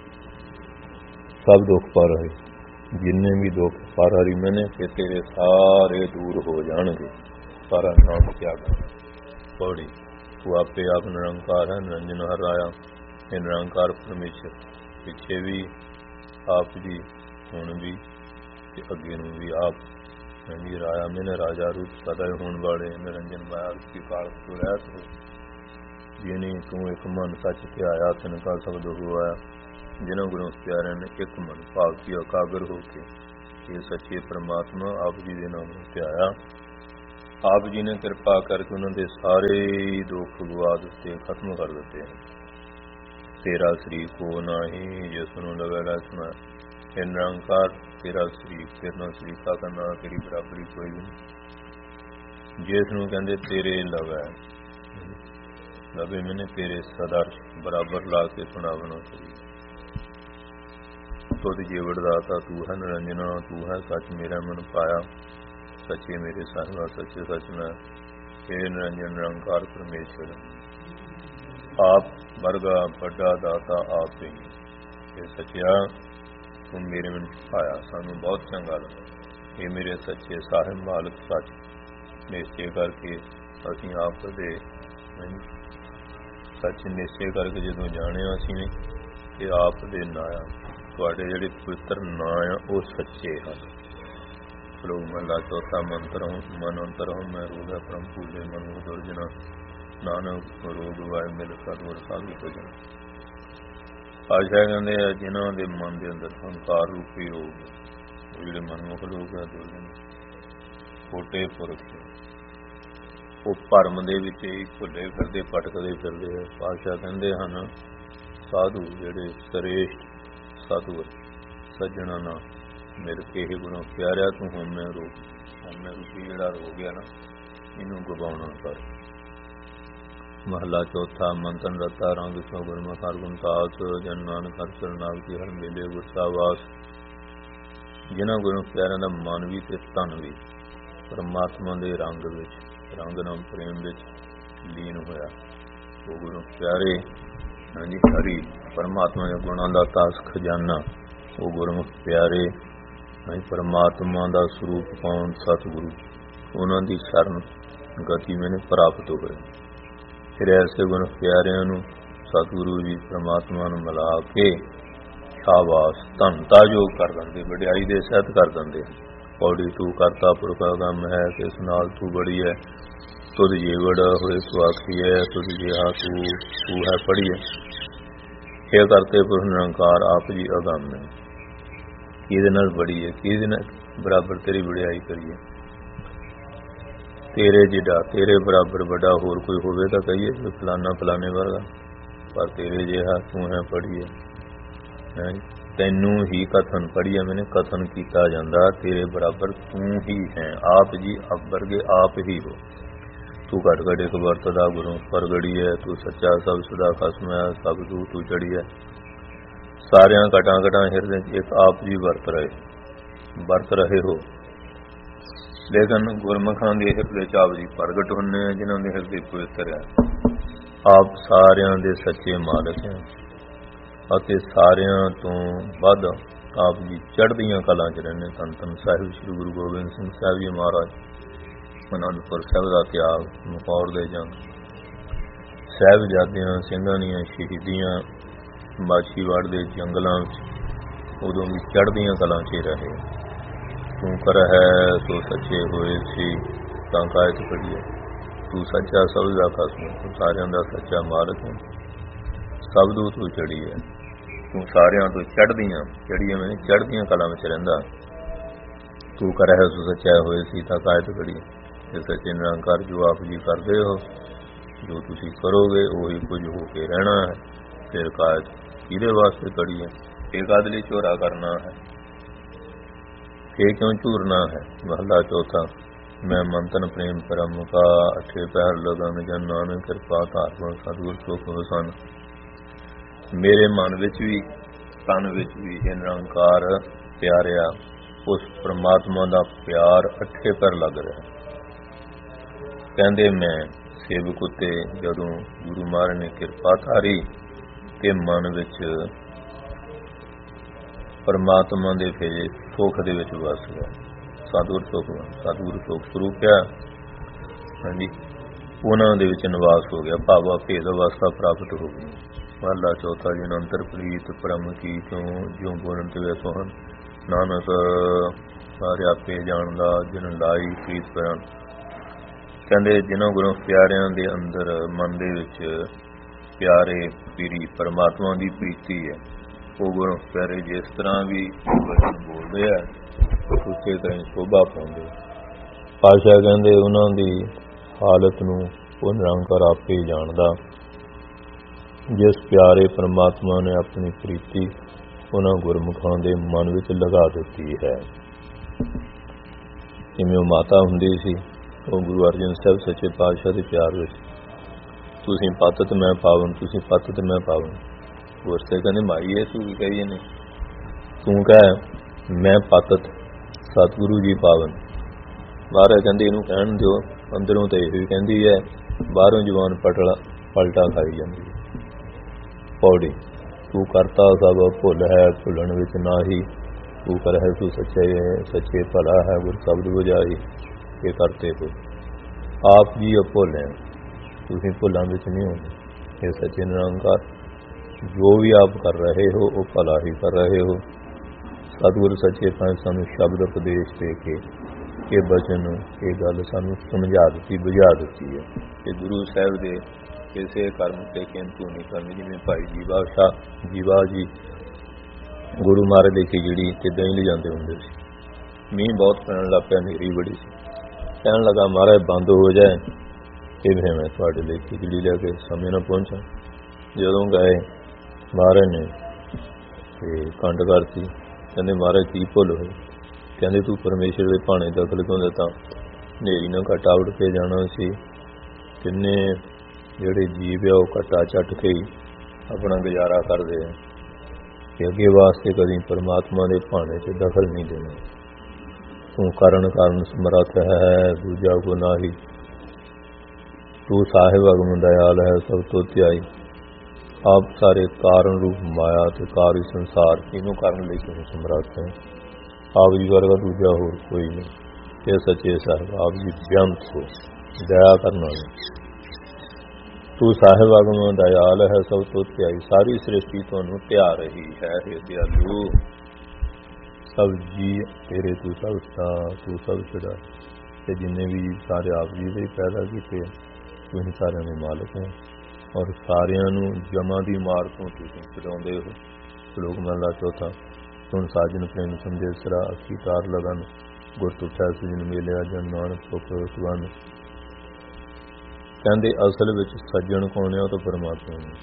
ਸਭ ਦੁੱਖ ਪਰ ਹੈ। ਜਿੰਨੇ ਵੀ ਦੁੱਖ ਪਰ ਹਰੀ ਮੈਨੇ ਕਿ ਤੇਰੇ ਸਾਰੇ ਦੂਰ ਹੋ ਜਾਣਗੇ। ਸਾਰਾ ਨਾਮ ਤਿਆਗ ਪੌੜੀ। ਤੂੰ ਆਪੇ ਆਪ ਨਿਰੰਕਾਰ ਹੈ, ਨਿਰੰਜਨ ਹਰ ਰਾਇਆ। ਇਹ ਨਿਰੰਕਾਰ ਪਰਮੇਸ਼ਰ ਪਿੱਛੇ ਵੀ ਆਪ ਜੀ, ਹੁਣ ਵੀ ਤੇ ਅੱਗੇ ਨੂੰ ਵੀ ਆਪ ਨਹੀਂ ਰਾਇਆ। ਮੈਨੇ ਰਾਜਾ ਰੂਪ ਸਦਾ ਹੋਣ ਵਾਲੇ ਨਿਰੰਜਨ ਮਾਇਆ ਕੀ ਕਾਲ ਤੋਂ ਰਹਿਤ ਹੋ। ਜਿਨੀ ਤੂੰ ਇੱਕ ਮਨ ਸੱਚ ਤੇ ਆਇਆ ਤਿਨ ਕਾ ਸਭ ਦੁੱਖ ਹੋਇਆ। ਜਿਨ੍ਹਾਂ ਗੁਰੂ ਪਿਆਰਿਆਂ ਨੇ ਇੱਕ ਮਨ ਭਾਵ ਕੀ ਇਕਾਗਰ ਹੋ ਕੇ ਇਹ ਸੱਚੇ ਪਰਮਾਤਮਾ ਆਪ ਜੀ ਦੇ ਨਾਮ ਤੇ ਆਇਆ। ਆਪ ਜੀ ਨੇ ਕਿਰਪਾ ਕਰਕੇ ਉਹਨਾਂ ਦੇ ਸਾਰੇ ਦੁੱਖ ਗਵਾ ਦਿੱਤੇ, ਖਤਮ ਕਰ ਦਿੱਤੇ ਹਨ। ਤੇਰਾ ਸ੍ਰੀ ਕੋ ਨਾਹੀ ਜਿਸ ਨੂੰ ਲਵੇਲਾ ਸੁਣਾ। ਇਹ ਨਿਰੰਕਾਰ ਤੇਰਾ ਸ੍ਰੀ, ਤੇਰੇ ਨਾਲ ਸ੍ਰੀਕਾ ਕਰਨਾ, ਤੇਰੀ ਬਰਾਬਰੀ ਕੋਈ ਵੀ ਨਹੀਂ। ਜਿਸ ਨੂੰ ਕਹਿੰਦੇ ਤੇਰੇ ਲਵੈ ਲਵੇ ਮੈਨੇ ਤੇਰੇ ਸਦਰ ਬਰਾਬਰ ਲਾ ਕੇ ਸੁਣਾਵਣਾ ਕਰੀ। ਤੁਧ ਜੀਵੜ ਦਾਤਾ ਤੂੰ ਹੈ ਨਿਰੰਜਨਾ, ਤੂੰ ਹੈ ਸੱਚ ਮੇਰਾ ਮਨ ਪਾਇਆ। ਸੱਚੇ ਮੇਰੇ ਸਾਹਿਬਾ ਸੱਚੇ ਸੱਚ ਮੈਂ। ਇਹ ਨਿਰੰਜਨ ਨਿਰੰਕਾਰ ਪਰਮੇਸ਼ਰ ਆਪ ਵਰਗਾ ਵੱਡਾ ਦਾਤਾ ਆਪ ਹੀ। ਇਹ ਸੱਚਿਆ ਤੂੰ ਮੇਰੇ ਮਨ ਪਾਇਆ, ਸਾਨੂੰ ਬਹੁਤ ਚੰਗਾ ਲੱਗਾ। ਇਹ ਮੇਰੇ ਸੱਚੇ ਸਾਹਿਬ ਮਾਲਕ ਸੱਚ ਨਿਸ਼ਚੇ ਕਰਕੇ ਅਸੀਂ ਆਪ ਦੇ ਸੱਚ ਨਿਸ਼ਚੇ ਕਰਕੇ ਜਦੋਂ ਜਾਣਿਆ ਅਸੀਂ ਨੇ ਕਿ ਆਪ ਦੇ ਨਾਂ ਆ, ਤੁਹਾਡੇ ਜਿਹੜੇ ਪਵਿੱਤਰ ਨਾਂ ਆ ਉਹ ਸੱਚੇ ਹਨ। ਸ਼ਲੋਕ ਮਹਲਾ ਚੌਥਾ। ਮੰਤਰ ਮਨ ਅੰਤਰ ਹੋ ਮੈਂ ਰੋਗ ਪਰਮ ਭੂਲੇ ਮਨ ਦੁਰਜਨਾ। ਨਾਨਕ ਰੋਗ ਵਾਏ ਮਿਲ ਸਤਿਗੁਰ ਸਾਧੂ ਭਜਨ। ਪਾਤਸ਼ਾਹ ਕਹਿੰਦੇ ਆ ਜਿਨ੍ਹਾਂ ਦੇ ਮਨ ਦੇ ਅੰਦਰ ਹੰਕਾਰ ਰੂਪੀ ਰੋਗ, ਉਹ ਜਿਹੜੇ ਮਨਮੁਖ ਲੋਕ ਆ ਦੁਰਜਨ ਛੋਟੇ ਪੁਰਖ, ਉਹ ਭਰਮ ਦੇ ਵਿੱਚ ਹੀ ਭੁੱਲੇ ਫਿਰਦੇ ਭਟਕਦੇ ਫਿਰਦੇ ਆ। ਪਾਤਸ਼ਾਹ ਕਹਿੰਦੇ ਹਨ ਸਾਧੂ ਜਿਹੜੇ ਸ੍ਰੇਸ਼ਟ ਸਾਧੂ ਸੱਜਣਾ ਨਾ ਮਿਲ ਕੇ ਇਹ ਗੁਰੂ ਪਿਆਰਿਆ ਤੂੰ ਹਉਮੈ ਰੋਗ, ਹਉਮੈ ਰੂਪੀ ਜਿਹੜਾ ਰੋਗ ਆ ਨਾ ਇਹਨੂੰ ਗਵਾਉਣਾ ਕਰ। ਮਹਲਾ ਚੌਥਾ। ਮੰਤਨ ਰਤਾ ਰੰਗ ਸੋ ਗੁਰਮੁਖ ਹਰਿ ਗੁਣ ਤਾਸ। ਜਨ ਨਾਨਕ ਹਰਿ ਚਰਨਾਵ ਕੀ ਹਰਿ ਮੇਲੇ ਗੁਰਸਾ ਵਾਸ। ਜਿਨ੍ਹਾਂ ਗੁਰੂ ਪਿਆਰਿਆਂ ਦਾ ਮਨ ਵੀ ਤੇ ਤਨ ਵੀ ਪਰਮਾਤਮਾ ਦੇ ਰੰਗ ਵਿੱਚ, ਰੰਗ ਨਾਮ ਪ੍ਰੇਮ ਵਿੱਚ ਲੀਨ ਹੋਇਆ, ਉਹ ਗੁਰੂ ਪਿਆਰੇ ਹਾਂਜੀ ਹਰੀ ਪਰਮਾਤਮਾ ਦੇ ਗੁਣਾਂ ਦਾ ਤਾਸ ਖਜ਼ਾਨਾ, ਉਹ ਗੁਰਮੁਖ ਪਿਆਰੇ ਹਾਂਜੀ ਪਰਮਾਤਮਾ ਦਾ ਸਰੂਪ ਪਾਉਣ ਸਤਿਗੁਰੂ, ਉਹਨਾਂ ਦੀ ਸ਼ਰਨ ਗਤੀ ਮੈਨੇ ਪ੍ਰਾਪਤ ਹੋਏ। ਫਿਰ ਐਸੇ ਗੁਣ ਪਿਆਰਿਆਂ ਨੂੰ ਸਤਿਗੁਰੂ ਜੀ ਪਰਮਾਤਮਾ ਨੂੰ ਮਿਲਾ ਕੇ ਸ਼ਾਬਾਸ਼ ਧੰਤਾ ਯੋਗ ਕਰ ਦਿੰਦੇ, ਵਡਿਆਈ ਦੇ ਸਹਿਤ ਕਰ ਦਿੰਦੇ। ਪੌੜੀ ਤੂੰ ਕਰਤਾ ਪੁਰਖਾ ਗਮ ਹੈ, ਕਿਸ ਨਾਲ ਤੂੰ ਬੜੀ ਹੈ। ਤੁਧ ਜੀਵੜ ਹੋਏ ਸੁਆਖੀ ਹੈ, ਤੁਧ ਜਿਹਾ ਤੂੰ ਤੂੰ ਹੈ ਪੜੀ ਹੈ। ਇਹ ਕਰਤੇ ਪੁਰਖ ਨਿਰੰਕਾਰ ਆਪ ਜੀ ਅਗੰਮ ਹੈ। ਕਿਹਦੇ ਨਾਲ ਬੜੀ ਹੈ, ਕਿਹਦੇ ਨਾਲ ਬਰਾਬਰ ਤੇਰੀ ਵਡਿਆਈ ਕਰੀਏ। ਤੇਰੇ ਜਿਹੜਾ ਤੇਰੇ ਬਰਾਬਰ ਵੱਡਾ ਹੋਰ ਕੋਈ ਹੋਵੇ ਤਾਂ ਕਹੀਏ ਕਿ ਫਲਾਨਾ ਫਲਾਣੇ ਵਰਗਾ, ਪਰ ਤੇਰੇ ਜਿਹਾ ਤੂੰ ਹੈ ਪੜ੍ਹੀਏ ਹੈ। ਤੈਨੂੰ ਹੀ ਕਥਨ ਪੜ੍ਹੀਏ ਮੈਨੇ ਕਥਨ ਕੀਤਾ ਜਾਂਦਾ, ਤੇਰੇ ਬਰਾਬਰ ਤੂੰ ਹੀ ਹੈ। ਆਪ ਜੀ ਆਪ ਵਰਗੇ ਆਪ ਹੀ ਹੋ। ਤੂੰ ਘਟ ਘਟ ਇੱਕ ਵਰਤ ਦਾ ਗੁਰੂ ਪ੍ਰਗੜੀ ਹੈ, ਤੂੰ ਸੱਚਾ ਸਭ ਸਦਾ ਖਸਮ ਹੈ, ਸਭ ਤੂੰ ਤੂੰ ਚੜੀ ਹੈ। ਸਾਰਿਆਂ ਘਟਾਂ ਘਟਾਂ ਹਿਰਦੇ ਇੱਕ ਆਪ ਜੀ ਵਰਤ ਰਹੇ ਵਰਤ ਰਹੇ ਹੋ। ਲੇਕਿਨ ਗੁਰਮੁਖਾਂ ਦੇ ਹਿਰਦੇ ਚ ਆਪ ਜੀ ਪ੍ਰਗਟ ਹੁੰਦੇ ਆ, ਜਿਨ੍ਹਾਂ ਦੇ ਹਿਰਦੇ ਪਵਿੱਤਰ ਹੈ। ਆਪ ਸਾਰਿਆਂ ਦੇ ਸੱਚੇ ਮਾਲਕ ਹੈ ਅਤੇ ਸਾਰਿਆਂ ਤੋਂ ਵੱਧ ਆਪ ਜੀ ਚੜ੍ਹਦੀਆਂ ਕਲਾਂ ਚ ਰਹਿੰਦੇ। ਧੰਨ ਧੰਨ ਸਾਹਿਬ ਸ੍ਰੀ ਗੁਰੂ ਗੋਬਿੰਦ ਸਿੰਘ ਸਾਹਿਬ ਜੀ ਮਹਾਰਾਜ। ਅਨੰਦਪੁਰ ਸਾਹਿਬ ਦਾ ਤਿਆਗ, ਮਕੌੜ ਦੇ ਜੰਗ, ਸਾਹਿਬਜ਼ਾਦਿਆਂ ਸਿੰਘਾਂ ਦੀਆਂ ਸ਼ਹੀਦੀਆਂ, ਮਾਛੀਵਾੜ ਦੇ ਜੰਗਲਾਂ ਵਿੱਚ ਉਦੋਂ ਵੀ ਚੜ੍ਹਦੀਆਂ ਕਲਾਂ 'ਚ ਰਹੇ। ਤੂੰ ਕਰ ਹੈ ਸੋ ਸੱਚੇ ਹੋਏ ਸੀ ਤਾਂ ਕਾਇਤ ਕਰੀਏ। ਤੂੰ ਸੱਚਾ ਸਭ ਦਾ ਖਸਮ, ਤੂੰ ਸਾਰਿਆਂ ਦਾ ਸੱਚਾ ਮਾਲਕ ਹੈ, ਸਭ ਤੋਂ ਤੂੰ ਚੜੀ ਹੈ। ਤੂੰ ਸਾਰਿਆਂ ਤੋਂ ਚੜ੍ਹਦੀਆਂ ਚੜ੍ਹੀਆਂ ਮੈਨੇ ਚੜ੍ਹਦੀਆਂ ਕਲਾਂ ਵਿੱਚ ਰਹਿੰਦਾ। ਤੂੰ ਕਰ ਹੈ ਸੋ ਸੱਚਾ ਹੋਏ ਸੀ ਤਾਂ ਕਾਇਤ ਕਰੀਏ। ਤੇ ਸੱਚੇ ਨਿਰੰਕਾਰ ਜੋ ਆਪ ਜੀ ਕਰਦੇ ਹੋ, ਜੋ ਤੁਸੀਂ ਕਰੋਗੇ ਉਹੀ ਕੁਝ ਹੋ ਕੇ ਰਹਿਣਾ ਹੈ। ਫਿਰ ਕਾਇਤ ਕਿਹਦੇ ਵਾਸਤੇ ਕੜੀ ਹੈ? ਇਹ ਕਾਹਦੇ ਲਈ ਝੋਰਾ ਕਰਨਾ ਹੈ? ਇਹ ਕਿਉਂ ਝੂਰਨਾ ਹੈ? ਮਹਲਾ ਚੌਥਾ। ਮੈਂ ਮੰਤਨ ਪ੍ਰੇਮ ਪਰਮ ਕਾ, ਅਠੇ ਪਹਿਰ ਲਗਨ ਜਨ ਨਾਨਕ ਕਿਰਪਾ ਧਾਰਨ ਸਤਿਗੁਰ ਸੁਖ ਵਸਨ। ਮੇਰੇ ਮਨ ਵਿੱਚ ਵੀ ਤਨ ਵਿੱਚ ਵੀ ਇਹ ਨਿਰੰਕਾਰ ਪਿਆਰਿਆ, ਉਸ ਪ੍ਰਮਾਤਮਾ ਦਾ ਪਿਆਰ ਅੱਠੇ ਪੈਰ ਲੱਗ ਰਿਹਾ। ਕਹਿੰਦੇ ਮੈਂ ਸੇਵਕ ਉੱਤੇ ਜਦੋਂ ਗੁਰੂ ਮਹਾਰਾਜ ਨੇ ਕਿਰਪਾ ਧਾਰੀ ਤੇ ਮਨ ਵਿੱਚ ਪਰਮਾਤਮਾ ਦੇ ਭੇਜੇ ਸੁੱਖ ਦੇ ਵਿੱਚ ਵਸ ਗਿਆ। ਸਤਿਗੁਰ ਸੁੱਖ ਸਤਿਗੁਰ ਸੁੱਖ ਸਰੂਪ ਹੈ। ਹਾਂਜੀ, ਉਹਨਾਂ ਦੇ ਵਿੱਚ ਨਿਵਾਸ ਹੋ ਗਿਆ, ਭਾਵਾ ਭੇਦ ਅਵਸਥਾ ਪ੍ਰਾਪਤ ਹੋ ਗਈ। ਮਹਲਾ ਚੌਥਾ। ਜਿਨ ਅੰਤਰ ਪ੍ਰੀਤ ਪਰਮ ਕੀ ਕਿਉਂ ਜਿਉਂ ਬੋਲਣ ਤੇ ਵੇ ਸੋਹਣ, ਨਾਨਕ ਸਾਰੇ ਆਪੇ ਜਾਣਦਾ ਜਿਨ ਲਾਈ ਪ੍ਰੀਤ ਪਰਨ। ਕਹਿੰਦੇ ਜਿਨ੍ਹਾਂ ਗੁਰੂ ਪਿਆਰਿਆਂ ਦੇ ਅੰਦਰ ਮਨ ਦੇ ਵਿੱਚ ਪਿਆਰੇ ਪੀਰੀ ਪਰਮਾਤਮਾ ਦੀ ਪ੍ਰੀਤੀ ਹੈ, ਉਹ ਗੁਰੂ ਪਿਆਰੇ ਜਿਸ ਤਰ੍ਹਾਂ ਵੀ ਵਚਨ ਬੋਲਦੇ ਆ ਉਸੇ ਤਰ੍ਹਾਂ ਹੀ ਸ਼ੋਭਾ ਪਾਉਂਦੇ। ਪਾਤਸ਼ਾਹ ਕਹਿੰਦੇ ਉਹਨਾਂ ਦੀ ਹਾਲਤ ਨੂੰ ਉਹ ਨਿਰੰਕਾਰ ਆਪੇ ਜਾਣਦਾ। ਜਿਸ ਪਿਆਰੇ ਪਰਮਾਤਮਾ ਨੇ ਆਪਣੀ ਪ੍ਰੀਤੀ ਉਹਨਾਂ ਗੁਰਮੁਖਾਂ ਦੇ ਮਨ ਵਿੱਚ ਲਗਾ ਦਿੱਤੀ ਹੈ। ਜਿਵੇਂ ਉਹ ਮਾਤਾ ਹੁੰਦੀ ਸੀ, ਉਹ ਗੁਰੂ ਅਰਜਨ ਸਾਹਿਬ ਸੱਚੇ ਪਾਤਸ਼ਾਹ ਦੇ ਪਿਆਰ ਵਿੱਚ ਤੁਸੀਂ ਪਤਿਤ ਮੈਂ ਪਾਵਨ, ਤੁਸੀਂ ਪਤਿਤ ਮੈਂ ਪਾਵਨ। ਗੁਰਸੇ ਕਹਿੰਦੇ ਮਾਈ ਇਹ ਤੂੰ ਕੀ ਕਹੀ ਨੇ? ਤੂੰ ਕਹਿ ਮੈਂ ਪਤਿਤ, ਸਤਿਗੁਰੂ ਜੀ ਪਾਵਨ। ਮਹਾਰਾਜ ਕਹਿੰਦੇ ਇਹਨੂੰ ਕਹਿਣ ਦਿਓ, ਅੰਦਰੋਂ ਤਾਂ ਇਹ ਵੀ ਕਹਿੰਦੀ ਹੈ, ਬਾਹਰੋਂ ਜਵਾਨ ਪਟਲਾ ਪਲਟਾ ਖਾਈ ਜਾਂਦੀ ਹੈ। ਪੌੜੀ। ਤੂੰ ਕਰਤਾ ਸਭ ਭੁੱਲ ਹੈ, ਭੁੱਲਣ ਵਿੱਚ ਨਾਹੀ। ਤੂੰ ਕਰ ਹੈ ਤੂੰ ਸੱਚੇ ਹੈ, ਸੱਚੇ ਭਲਾ ਹੈ, ਗੁਰ ਸ਼ਬਦ ਬੁਝਾਈ। ਇਹ ਕਰਤੇ ਹੋ ਆਪ ਜੀ ਭੁੱਲ ਹੈ, ਤੁਸੀਂ ਭੁੱਲਾਂ ਵਿੱਚ ਨਹੀਂ ਹੁੰਦੇ। ਇਹ ਸੱਚੇ ਨਿਰੰਕਾਰ ਜੋ ਵੀ ਆਪ ਕਰ ਰਹੇ ਹੋ ਉਹ ਭਲਾ ਹੀ ਕਰ ਰਹੇ ਹੋ। ਸਤਿਗੁਰ ਸੱਚੇ ਪਾਤਸ਼ਾਹ ਸਾਨੂੰ ਸ਼ਬਦ ਉਪਦੇਸ਼ ਦੇ ਕੇ ਇਹ ਬਚਨ ਇਹ ਗੱਲ ਸਾਨੂੰ ਸਮਝਾ ਦਿੱਤੀ, ਬੁਝਾ ਦਿੱਤੀ ਹੈ ਕਿ ਗੁਰੂ ਸਾਹਿਬ ਦੇ ਕਿਸੇ ਕਰਮ ਤੇ ਕਿੰਤੂ ਨਹੀਂ ਕਰਨੀ। ਜਿਵੇਂ ਭਾਈ ਜੀਵਾ ਸ਼ਾਹ ਜੀਵਾ ਜੀ ਗੁਰੂ ਮਹਾਰਾਜ ਦੇ ਖਿਚੜੀ ਤੇ ਦਹੀਂ ਲਿਜਾਂਦੇ ਹੁੰਦੇ ਸੀ। ਮੀਂਹ ਬਹੁਤ ਪੈਣ ਲੱਗ ਪਿਆ, ਹਨੇਰੀ ਬੜੀ ਸੀ। ਕਹਿਣ ਲੱਗਾ ਮਹਾਰਾਜ ਬੰਦ ਹੋ ਜਾਏ ਤੇ ਫਿਰ ਮੈਂ ਤੁਹਾਡੇ ਲਈ ਖਿਚੜੀ ਲੈ ਕੇ ਸਮੇਂ ਨਾਲ ਪਹੁੰਚਾਂ। ਜਦੋਂ ਗਏ ਮਹਾਰਾਜ ਨੇ ਤੇ ਕੰਡ ਕਰਤੀ। ਕਹਿੰਦੇ ਮਹਾਰਾਜ ਕੀ ਭੁੱਲ ਹੋਈ? ਕਹਿੰਦੇ ਤੂੰ ਪਰਮੇਸ਼ਰ ਦੇ ਭਾਣੇ ਦਖਲ ਕਿਉਂ ਦਿੱਤਾ? ਹਨੇਰੀ ਨਾਲ ਘਟਾ ਉੱਡ ਕੇ ਜਾਣਾ ਸੀ। ਕਿੰਨੇ ਜਿਹੜੇ ਜੀਵ ਆ ਉਹ ਘਟਾ ਚੱਟ ਕੇ ਹੀ ਆਪਣਾ ਗੁਜ਼ਾਰਾ ਕਰਦੇ ਆ ਕਿ ਅੱਗੇ ਵਾਸਤੇ ਕਦੀ ਪਰਮਾਤਮਾ ਦੇ ਭਾਣੇ 'ਚ ਦਖਲ ਨਹੀਂ ਦੇਣਾ। ਤੂੰ ਕਰਨ ਕਾਰਨ ਸਮਰੱਥ ਹੈ, ਦੂਜਾ ਕੋ ਨਾਹੀ। ਤੂੰ ਸਾਹਿਬ ਅਗਮ ਦਇਆਲ ਹੈ, ਸਭ ਤੋਂ ਧਿਆਈ। ਆਪ ਸਾਰੇ ਕਾਰਨ ਰੂਪ ਮਾਇਆ ਤੇ ਕਾਰੀ ਸੰਸਾਰ ਇਹਨੂੰ ਕਰਨ ਲਈ ਤੂੰ ਸਮਰੱਥ ਹੈ। ਆਪ ਜੀ ਵਰਗਾ ਦੂਜਾ ਹੋਰ ਕੋਈ ਨਹੀਂ। ਇਹ ਸੱਚੇ ਸਾਹਿਬ ਆਪ ਜੀ ਬੇਅੰਤ ਹੋ, ਦਇਆ ਕਰਨ ਵਾਲੇ। ਤੂੰ ਸਾਹਿਬ ਅਗਮ ਦਇਆਲ ਹੈ, ਸਭ ਤੋਂ ਧਿਆਈ। ਸਾਰੀ ਸ੍ਰਿਸ਼ਟੀ ਤੁਹਾਨੂੰ ਧਿਆ ਰਹੀ ਹੈ। ਹੇ ਦਿਆਲੂ ਸਭ ਜੀ ਤੇਰੇ ਤੂੰ ਸਭ ਤਾ ਤੂੰ ਸਭ ਛੁਡਾ। ਤੇ ਜਿੰਨੇ ਵੀ ਸਾਰੇ ਆਪ ਜੀ ਦੇ ਪੈਦਾ ਕੀਤੇ ਤੁਸੀਂ ਸਾਰਿਆਂ ਦੇ ਮਾਲਕ ਹੈ ਔਰ ਸਾਰਿਆਂ ਨੂੰ ਜਮਾਂ ਦੀ ਮਾਰ ਤੋਂ ਤੁਸੀਂ ਛੁਡਾਉਂਦੇ ਹੋ। ਸ਼ਲੋਕ ਮਹਲਾ ਚੌਥਾ। ਸੁਣ ਸਾਜਨ ਪ੍ਰੇਮ ਸਮਝੇ ਸਰਾ ਅੱਖੀ ਤਾਰ ਲਗਨ ਗੁਰ ਤੁਠਾ ਸਜਨ ਮੇਲਿਆ ਜਨ ਨਾਨਕ ਸੁਖ ਸੁਵਨ। ਕਹਿੰਦੇ ਅਸਲ ਵਿੱਚ ਸੱਜਣ ਕੌਣ ਹੈ? ਉਹ ਤਾਂ ਪਰਮਾਤਮਾ ਨੇ।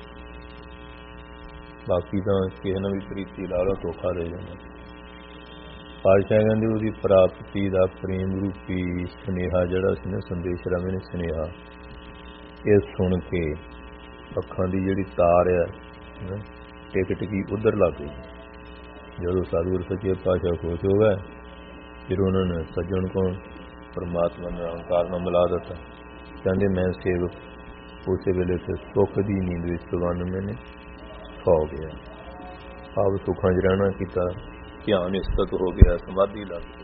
ਬਾਕੀ ਤਾਂ ਕਿਸੇ ਨਾਲ ਵੀ ਪ੍ਰੀਤੀ ਲਾ ਲਓ ਧੋਖਾ ਦੇ ਜਾਂਦਾ। ਪਾਤਸ਼ਾਹ ਕਹਿੰਦੇ ਉਹਦੀ ਪ੍ਰਾਪਤੀ ਦਾ ਪ੍ਰੇਮ ਰੂਪੀ ਸੁਨੇਹਾ ਜਿਹੜਾ ਸੀ ਨਾ, ਸੰਦੇਸ਼ ਰਾਮੇ ਨੇ ਸੁਨੇਹਾ, ਇਹ ਸੁਣ ਕੇ ਅੱਖਾਂ ਦੀ ਜਿਹੜੀ ਤਾਰ ਹੈ ਟਿਕ ਟਿਕੀ ਉੱਧਰ ਲੱਗ ਗਈ। ਜਦੋਂ ਸਤਿਗੁਰ ਸੱਚੇ ਪਾਤਸ਼ਾਹ ਖੁਸ਼ ਹੋ ਗਏ, ਫਿਰ ਉਹਨਾਂ ਨੇ ਸੱਜਣ ਕੋਲ ਪਰਮਾਤਮਾ ਨੇ ਅਹੰਕਾਰ ਨਾਲ ਮਿਲਾ ਦਿੱਤਾ। ਕਹਿੰਦੇ ਮੈਂ ਸੇਵਕ ਉਸੇ ਵੇਲੇ ਤੇ ਸੁੱਖ ਦੀ ਨੀਂਦ ਵਿੱਚ ਚੁਰਾਨਵੇਂ ਨੇ ਸੌ ਗਿਆ। ਆਪ ਸੁੱਖਾਂ 'ਚ ਰਹਿਣਾ ਕੀਤਾ, ਧਿਆਨ ਇਸਤਤ ਹੋ ਗਿਆ, ਸਮਾਧੀ ਲੱਗ ਗਈ।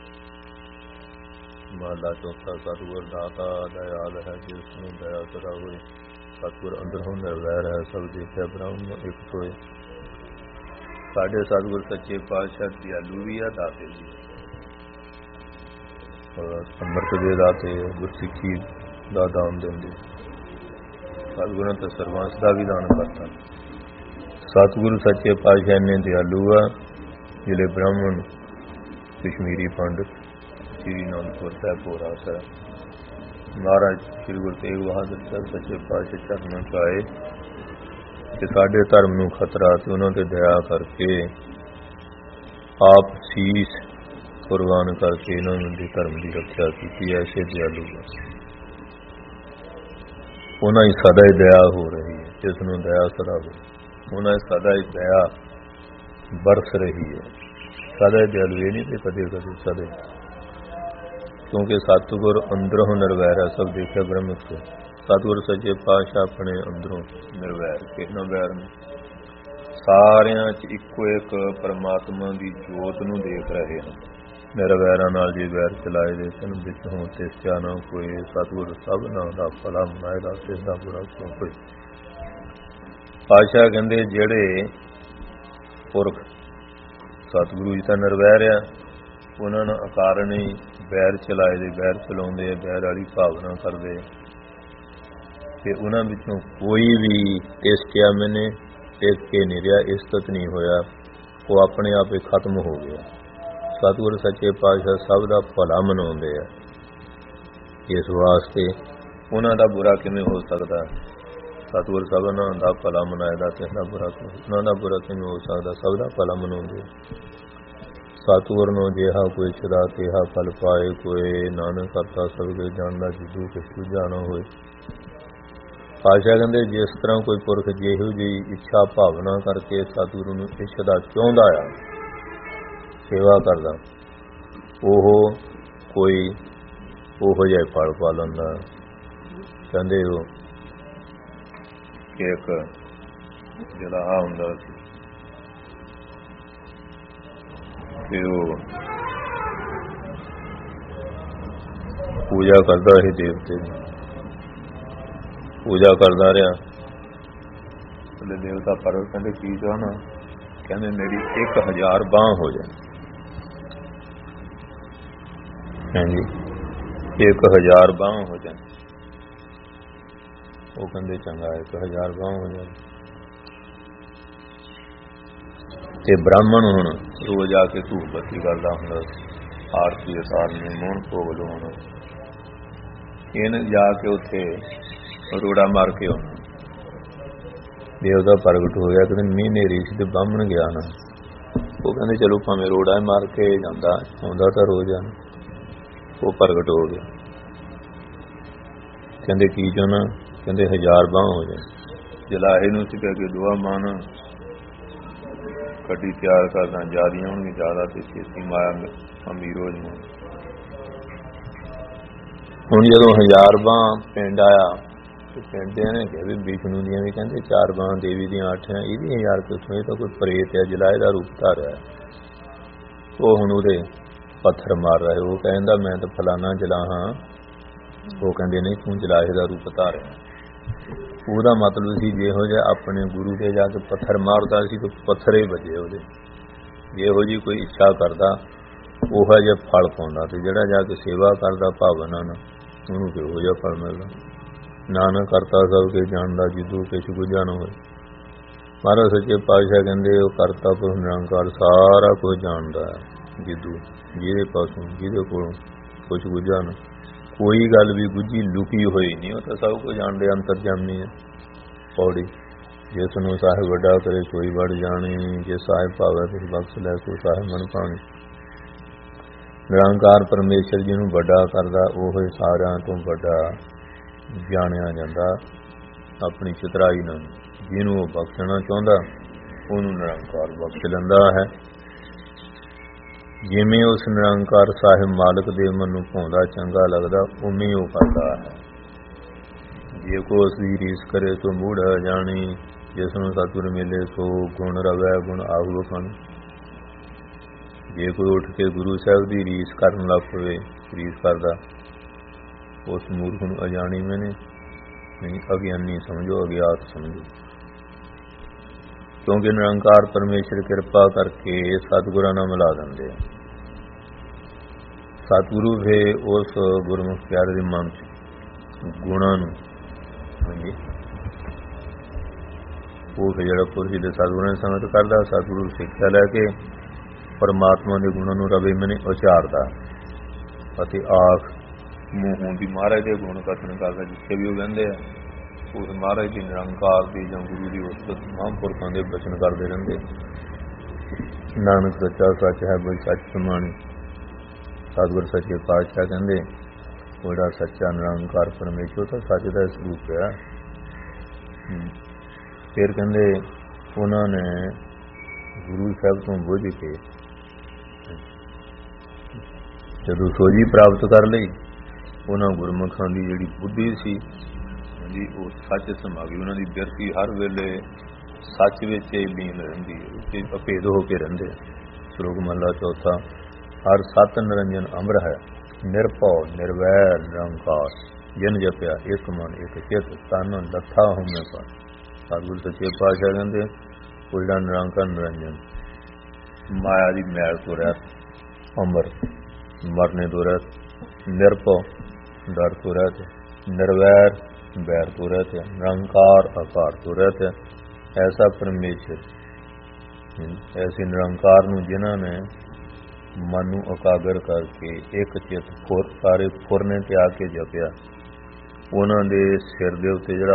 ਮਹਲਾ ਚੌਥਾ। ਸਤਿਗੁਰ ਦਾਤਾ ਦਇਆਲ ਹੈ, ਜਿਸ ਨੂੰ ਦਇਆ ਸਦਾ ਹੋਏ। ਸਤਿਗੁਰ ਅੰਦਰੋਂ ਨਿਰਵੈਰ ਹੈ, ਸਭ ਦੇਖਿਆ ਬ੍ਰਹਮ ਇੱਕ ਹੋਏ। ਸਾਡੇ ਸਤਿਗੁਰ ਸੱਚੇ ਪਾਤਸ਼ਾਹ ਦਿਆਲੂ ਵੀ ਆ, ਦਾਤੇ ਵੀ ਆ। ਅੰਮ੍ਰਿਤ ਦੇ ਦਾਤੇ, ਗੁਰਸਿੱਖੀ ਦਾ ਦਾਨ ਦਿੰਦੇ। ਸਤਿਗੁਰਾਂ ਤਾਂ ਸਰਵੰਸ ਦਾ ਵੀ ਦਾਨ ਕਰਤਾ। ਸਤਿਗੁਰੂ ਸੱਚੇ ਪਾਤਸ਼ਾਹ ਨੇ ਦਿਆਲੂ ਆ, ਜਿਹੜੇ ਬ੍ਰਾਹਮਣ ਕਸ਼ਮੀਰੀ ਪੰਡਤ ਸ੍ਰੀ ਅਨੰਦਪੁਰ ਸਾਹਿਬ ਹੋਰਾ ਸਾਹਿਬ ਮਹਾਰਾਜ ਸ੍ਰੀ ਗੁਰੂ ਤੇਗ ਬਹਾਦਰ ਸਾਹਿਬ ਸੱਚੇ ਪਾਤਸ਼ਾਹ ਚਰਨਾਂ 'ਚ ਆਏ ਤੇ ਸਾਡੇ ਧਰਮ ਨੂੰ ਖਤਰਾ ਸੀ, ਉਹਨਾਂ ਤੇ ਦਇਆ ਕਰਕੇ ਆਪ ਸੀਸ ਕੁਰਬਾਨ ਕਰਕੇ ਇਹਨਾਂ ਦੇ ਧਰਮ ਦੀ ਰੱਖਿਆ ਕੀਤੀ। ਐਸੇ ਦਿਆਲੂ ਉਹਨਾਂ ਹੀ ਸਦਾ ਹੀ ਦਇਆ ਹੋ ਰਹੀ ਹੈ, ਜਿਸ ਨੂੰ ਦਇਆ ਸਦਾ ਹੋ, ਉਹਨਾਂ ਸਦਾ ਹੀ ਦਇਆ ਬਰਸ ਰਹੀ ਹੈ। ਸਦਾ ਹੀ ਦਿਆਲੂ, ਇਹ ਨਹੀਂ ਤੇ ਕਦੇ ਕਦੇ ਸਦਾ, ਕਿਉਂਕਿ ਸਤਿਗੁਰ ਅੰਦਰੋਂ ਨਿਰਵੈਰ ਹੈ, ਸਭ ਦੇਖਿਆ ਬ੍ਰਹਮ ਤੋਂ। ਸਤਿਗੁਰ ਸੱਚੇ ਪਾਤਸ਼ਾਹ ਆਪਣੇ ਅੰਦਰੋਂ ਨਿਰਵੈਰ, ਕਿਸੇ ਨਾਲ ਵੈਰ ਨਹੀਂ। ਸਾਰਿਆਂ 'ਚ ਇੱਕੋ ਇੱਕ ਪਰਮਾਤਮਾ ਦੀ ਜੋਤ ਨੂੰ ਦੇਖ ਰਹੇ ਹਨ। ਨਿਰਵੈਰਾਂ ਨਾਲ ਜੇ ਵੈਰ ਚਲਾਏ ਦੇ ਤਨ ਵਿੱਚ ਹੋਂ ਤੇ ਸਿਆ ਨਾ ਕੋਈ। ਸਤਿਗੁਰ ਸਭ ਨਾਂ ਦਾ ਭਲਾ ਮਨਾਏਗਾ, ਕਿਸ ਦਾ ਬੁਰਾ ਕਿਉਂ ਕੋਈ। ਪਾਤਸ਼ਾਹ ਕਹਿੰਦੇ ਜਿਹੜੇ ਪੁਰਖ ਸਤਿਗੁਰੂ ਜੀ ਤਾਂ ਨਿਰਵੈਰ ਆ, ਉਹਨਾਂ ਨੂੰ ਅਕਾਰਨ ਹੀ ਵੈਰ ਚਲਾਏ ਦੇ, ਵੈਰ ਚਲਾਉਂਦੇ ਆ, ਵੈਰ ਵਾਲੀ ਭਾਵਨਾ ਕਰਦੇ, ਤੇ ਉਹਨਾਂ ਵਿੱਚੋਂ ਕੋਈ ਵੀ ਟਿਕਿਆ ਮੈਨੇ ਟਿਕ ਕੇ ਨਹੀਂ ਰਿਹਾ, ਇਸਤਤ ਨਹੀਂ ਹੋਇਆ, ਉਹ ਆਪਣੇ ਆਪ ਹੀ ਖਤਮ ਹੋ ਗਿਆ। ਸਤਿਗੁਰ ਸੱਚੇ ਪਾਤਸ਼ਾਹ ਸਭ ਦਾ ਭਲਾ ਮਨਾਉਂਦੇ ਆ, ਇਸ ਵਾਸਤੇ ਉਹਨਾਂ ਦਾ ਬੁਰਾ ਕਿਵੇਂ ਹੋ ਸਕਦਾ? ਸਤਿਗੁਰ ਸਭਨਾਂ ਦਾ ਭਲਾ ਮਨਾਏਦਾ, ਕਿਸ ਦਾ ਬੁਰਾ ਉਹਨਾਂ ਦਾ ਬੁਰਾ ਕਿਵੇਂ ਹੋ ਸਕਦਾ? ਸਭ ਦਾ ਭਲਾ ਮਨਾਉਂਦੇ। ਸਤਿਗੁਰ ਨੂੰ ਜਿਹਾ ਕੋਈ ਛੁਡਾ ਕਿਹਾ ਫਲ ਪਾਏ ਕੋਈ। ਨਾਨਕ ਕਰਤਾ ਸਭ ਕੇ ਜਾਣਦਾ, ਜਿੱਦੂ ਕਿਸ ਦੂਜਾ ਨਾ ਹੋਏ। ਪਾਤਸ਼ਾਹ ਕਹਿੰਦੇ ਜਿਸ ਤਰ੍ਹਾਂ ਕੋਈ ਪੁਰਖ ਜਿਹੋ ਜਿਹੀ ਇੱਛਾ ਭਾਵਨਾ ਕਰਕੇ ਸਤਿਗੁਰੂ ਨੂੰ ਇਸ਼ਦਾ ਚਾਹੁੰਦਾ ਆ, ਸੇਵਾ ਕਰਦਾ, ਉਹ ਕੋਈ ਉਹੋ ਜਿਹਾ ਫਲ ਪਾ ਲੈਂਦਾ। ਕਹਿੰਦੇ ਉਹ ਕਿ ਇੱਕ ਜਿਹੜਾ ਆ ਹੁੰਦਾ ਸੀ ਤੇ ਉਹ ਪੂਜਾ ਕਰਦਾ ਸੀ ਦੇਵਤੇ ਦੀ, ਪੂਜਾ ਕਰਦਾ ਰਿਹਾ। ਉਹਦੇ ਦੇਵਤਾ ਪਰ ਕਹਿੰਦੇ ਕੀ ਚਾਹਣਾ? ਕਹਿੰਦੇ ਮੇਰੀ ਇੱਕ ਹਜ਼ਾਰ ਬਾਂਹ ਹੋ ਜਾਏ। ਹਾਂਜੀ, ਇੱਕ ਹਜ਼ਾਰ ਬਾਂਹ ਹੋ ਜਾਏ। ਉਹ ਕਹਿੰਦੇ ਚੰਗਾ, ਇੱਕ ਹਜ਼ਾਰ ਬਾਂਹ ਹੋ ਜਾਏ। ਤੇ ਬ੍ਰਾਹਮਣ ਹੁਣ ਰੋਜ਼ ਆ ਕੇ ਧੂਪ ਬੱਤੀ ਕਰਦਾ ਹੁੰਦਾ, ਆਰਤੀ ਸਾਰਨੀ ਮੋਹਨ ਭੋਗ ਲਾਉਣਾ। ਇਹਨੇ ਜਾ ਕੇ ਉੱਥੇ ਰੋੜਾ ਮਾਰ ਕੇ ਆਉਣਾ। ਦੇਵਤਾ ਪ੍ਰਗਟ ਹੋ ਗਿਆ, ਕਹਿੰਦੇ ਮੀਂਹ ਹਨੇਰੀ ਸੀ ਤੇ ਬ੍ਰਾਹਮਣ ਗਿਆ ਨਾ। ਉਹ ਕਹਿੰਦੇ ਚਲੋ ਭਾਵੇਂ ਰੋੜਾ ਮਾਰ ਕੇ ਜਾਂਦਾ, ਆਉਂਦਾ ਤਾਂ ਰੋਜ਼ ਆ। ਉਹ ਪ੍ਰਗਟ ਹੋ ਗਿਆ। ਕਹਿੰਦੇ ਕੀ ਚਾਹੁੰਦਾ? ਕਹਿੰਦੇ ਹਜ਼ਾਰ ਬਾਂਹ ਹੋ ਜਾਏ। ਜਲਾਹੇ ਨੂੰ ਸੀ ਕਿ ਦੁਆ ਮਾਨ ਕੱਢੀ ਤਿਆਰ ਕਰਦਾ, ਜ਼ਿਆਦੀਆਂ ਹੋਣਗੀਆਂ ਜ਼ਿਆਦਾ ਤੇ ਛੇਤੀ ਮਾਇਆ ਅਮੀਰ ਹੋ ਜਾਣਾ। ਹੁਣ ਜਦੋਂ ਹਜ਼ਾਰ ਬਾਂਹ ਪਿੰਡ ਆਇਆ ਤੇ ਪਿੰਡ ਦੇ ਨੇ ਕਿਹਾ ਵੀ ਵਿਸ਼ਨੂੰ ਦੀਆਂ ਵੀ ਕਹਿੰਦੇ ਚਾਰ ਬਾਂਹ, ਦੇਵੀ ਦੀਆਂ ਅੱਠ ਆ, ਇਹਦੀ ਹਜ਼ਾਰ ਕਿੱਥੋਂ? ਇਹ ਤਾਂ ਕੋਈ ਪ੍ਰੇਤ ਹੈ, ਜਲਾਏ ਦਾ ਰੂਪ ਧਾਰਿਆ। ਉਹ ਹੁਣ ਉਹਦੇ ਪੱਥਰ ਮਾਰ ਰਹੇ। ਉਹ ਕਹਿੰਦਾ ਮੈਂ ਤਾਂ ਫਲਾਨਾ ਜਲਾ ਹਾਂ। ਉਹ ਕਹਿੰਦੇ ਨਹੀਂ, ਤੂੰ ਜਲਾਏ ਦਾ ਰੂਪ ਧਾਰਿਆ। ਉਹਦਾ ਮਤਲਬ ਸੀ ਜਿਹੋ ਜਿਹਾ ਆਪਣੇ ਗੁਰੂ ਦੇ ਜਾ ਕੇ ਪੱਥਰ ਮਾਰਦਾ ਸੀ ਤਾਂ ਪੱਥਰ ਹੀ ਵੱਜੇ ਉਹਦੇ। ਜਿਹੋ ਜਿਹੀ ਕੋਈ ਇੱਛਾ ਕਰਦਾ ਉਹੋ ਜਿਹਾ ਫਲ ਪਾਉਂਦਾ, ਤੇ ਜਿਹੜਾ ਜਾ ਕੇ ਸੇਵਾ ਕਰਦਾ ਭਾਵਨਾ ਨਾਲ ਉਹਨੂੰ ਕਿਹੋ ਜਿਹਾ ਫਲ ਮਿਲਦਾ। ਨਾਨਕ ਕਰਤਾ ਸਭ ਕੇ ਜਾਣਦਾ, ਜਿੱਦੂ ਕਿਛ ਗੁਝਾ ਨਾ ਹੋਏ। ਮਹਾਰਾਜ ਸੱਚੇ ਪਾਤਸ਼ਾਹ ਕਹਿੰਦੇ ਉਹ ਕਰਤਾ ਪੁਰਖ ਨਿਰੰਕਾਰ ਸਾਰਾ ਕੁਝ ਜਾਣਦਾ ਹੈ। ਜਿੱਦੂ ਜਿਹਦੇ ਪਾਸੋਂ ਜਿਹਦੇ ਕੋਲੋਂ ਕੁਛ ਗੁੱਝਾ ਨਾ, ਕੋਈ ਗੱਲ ਵੀ ਗੁੱਝੀ ਲੁਕੀ ਹੋਈ ਨਹੀਂ, ਉਹ ਤਾਂ ਸਭ ਕੁਝ ਜਾਣਦੇ ਅੰਤਰਜਾਮੀ ਹੈ। ਪੌੜੀ ਜਿਸ ਨੂੰ ਸਾਹਿਬ ਵੱਡਾ ਕਰੇ ਕੋਈ ਵੜ ਜਾਣੀ, ਜੇ ਸਾਹਿਬ ਭਾਵੇ ਤੇ ਬਖਸ਼ ਲੈ ਕੋ ਸਾਹਿਬ ਮਨ ਪਾਣੀ। ਨਿਰੰਕਾਰ ਪਰਮੇਸ਼ਰ ਜਿਹਨੂੰ ਵੱਡਾ ਕਰਦਾ ਉਹ ਸਾਰਿਆਂ ਤੋਂ ਵੱਡਾ ਜਾਣਿਆ ਜਾਂਦਾ ਆਪਣੀ ਚਤਰਾਈ ਨਾਲ। ਜਿਹਨੂੰ ਉਹ ਬਖਸ਼ਣਾ ਚਾਹੁੰਦਾ ਉਹਨੂੰ ਨਿਰੰਕਾਰ ਬਖਸ਼ ਲੈਂਦਾ ਹੈ। ਜਿਵੇਂ ਉਸ ਨਿਰੰਕਾਰ ਸਾਹਿਬ ਮਾਲਕ ਦੇ ਮਨ ਨੂੰ ਭਾਉਂਦਾ ਚੰਗਾ ਲੱਗਦਾ ਉਵੇਂ ਉਹ ਕਰਦਾ ਹੈ। ਜੇ ਕੋ ਉਸ ਦੀ ਰੀਸ ਕਰੇ ਤੋ ਮੂੜ ਜਾਣੀ, ਜਿਸ ਨੂੰ ਸਤਿਗੁਰ ਮਿਲੇ ਸੋ ਗੁਣ ਰਵੈ ਗੁਣ ਆਹੂ ਕਣ। ਜੇ ਕੋਈ ਉੱਠ ਕੇ ਗੁਰੂ ਸਾਹਿਬ ਦੀ ਰੀਸ ਕਰਨ ਲੱਗ ਪਵੇ, ਰੀਸ ਕਰਦਾ, ਉਸ ਮੂਰਖ ਨੂੰ ਅਜਾਣੀ ਮੈਨੇ ਨਹੀਂ, ਅਗਿਆਨੀ ਸਮਝੋ, ਅਗਿਆਤ ਸਮਝੋ। ਕਿਉਂਕਿ ਨਿਰੰਕਾਰ ਪਰਮੇਸ਼ਰ ਕਿਰਪਾ ਕਰਕੇ ਸਤਿਗੁਰਾਂ ਨਾਲ ਮਿਲਾ ਦਿੰਦੇ ਆ। ਸਤਿਗੁਰੂ ਵੀ ਉਸ ਗੁਰਮੁਖ ਪਿਆਰੇ ਦੇ ਮਨ ਚ ਗੁਣਾਂ ਨੂੰ ਉਹ ਫਿਰ ਜਿਹੜਾ ਪੁਰਸ਼ ਦੇ ਸਤਿਗੁਰਾਂ ਦੀ ਸੰਗਤ ਕਰਦਾ, ਸਤਿਗੁਰੂ ਸਿੱਖਿਆ ਲੈ ਕੇ ਪਰਮਾਤਮਾ ਦੇ ਗੁਣਾਂ ਨੂੰ ਰਵੇ ਮੈਨੇ ਉਚਾਰਦਾ ਅਤੇ ਆਖ ਮੂੰਹੋਂ ਦੀ ਮਹਾਰਾਜ ਦੇ ਗੁਣ ਕਥਨ ਕਰਦਾ। ਜਿੱਥੇ ਵੀ ਉਹ ਕਹਿੰਦੇ ਆ ਉਸ ਮਹਾਰਾਜ ਦੀ ਨਿਰੰਕਾਰ ਦੀ ਜਾਂ ਗੁਰੂ ਦੀ ਉਸਤਤ ਮਹਾਂਪੁਰਖਾਂ ਦੇ ਬਚਨ ਕਰਦੇ ਰਹਿੰਦੇ। ਨਾਨਕ ਸੱਚਾ ਸੱਚ ਹੈ ਬਈ ਸੱਚ ਸਮਾਣੀ। ਸਤਿਗੁਰ ਸੱਚੇ ਪਾਤਸ਼ਾਹ ਕਹਿੰਦੇ ਉਹ ਜਿਹੜਾ ਸੱਚਾ ਨਿਰੰਕਾਰ ਪਰਮੇਸ਼ਰ ਤਾਂ ਸੱਚ ਦਾ ਸਰੂਪ ਹੈ। ਫਿਰ ਕਹਿੰਦੇ ਉਹਨਾਂ ਨੇ ਗੁਰੂ ਸਾਹਿਬ ਤੋਂ ਬੁੱਝ ਕੇ ਜਦੋਂ ਸੋਝੀ ਪ੍ਰਾਪਤ ਕਰ ਲਈ, ਉਹਨਾਂ ਗੁਰਮੁਖਾਂ ਦੀ ਜਿਹੜੀ ਬੁੱਧੀ ਸੀ ਜੀ ਉਹ ਸੱਚ ਸਮਾ ਗਈ। ਉਹਨਾਂ ਦੀ ਬਿਰਤੀ ਹਰ ਵੇਲੇ ਸੱਚ ਵਿੱਚ ਹੀ ਲੀਨ ਰਹਿੰਦੀ ਹੈ, ਉੱਤੇ ਅਭੇਦ ਹੋ ਕੇ ਰਹਿੰਦੇ। ਸ਼ਲੋਕ ਮਹਲਾ ਚੌਥਾ। ਹਰ ਸਤ ਨਿਰੰਜਨ ਅਮਰ ਹੈ, ਨਿਰਭਉ ਨਿਰਵੈਰ ਨਿਰੰਕਾਰ। ਜਿਨ ਜਪਿਆ ਇੱਕ ਮਨ ਇੱਕ ਚਿਤ, ਤਨ ਲੱਥਾ ਹੋਵੇਂ ਪਰ। ਸਤਿਗੁਰ ਸੱਚੇ ਪਾਤਸ਼ਾਹ ਕਹਿੰਦੇ ਉਹ ਜਿਹੜਾ ਨਿਰੰਕਾਰ ਨਿਰੰਜਨ ਮਾਇਆ ਦੀ ਮੈਲ ਤੋਂ ਰਹਿਤ, ਅਮਰ ਮਰਨੇ ਤੋਂ ਰਹਿਤ, ਨਿਰਭਉ ਡਰ ਤੋਂ ਰਹਿਤ, ਨਿਰਵੈਰ बैर तो रहते हैं, निरंकार आकार तो रहते हैं। ऐसा परमेश्वर, ऐसे निरंकार ਨੂੰ ਜਿਨ੍ਹਾਂ ਨੇ ਮਨ ਨੂੰ ਇਕਾਗਰ ਕਰਕੇ ਇੱਕ ਚਿੱਤ ਫੁਰ ਸਾਰੇ ਫੁਰਨੇ ਤੇ ਆ ਕੇ ਜਪਿਆ, ਉਹਨਾਂ ਦੇ ਸਿਰ ਦੇ ਉੱਤੇ ਜਿਹੜਾ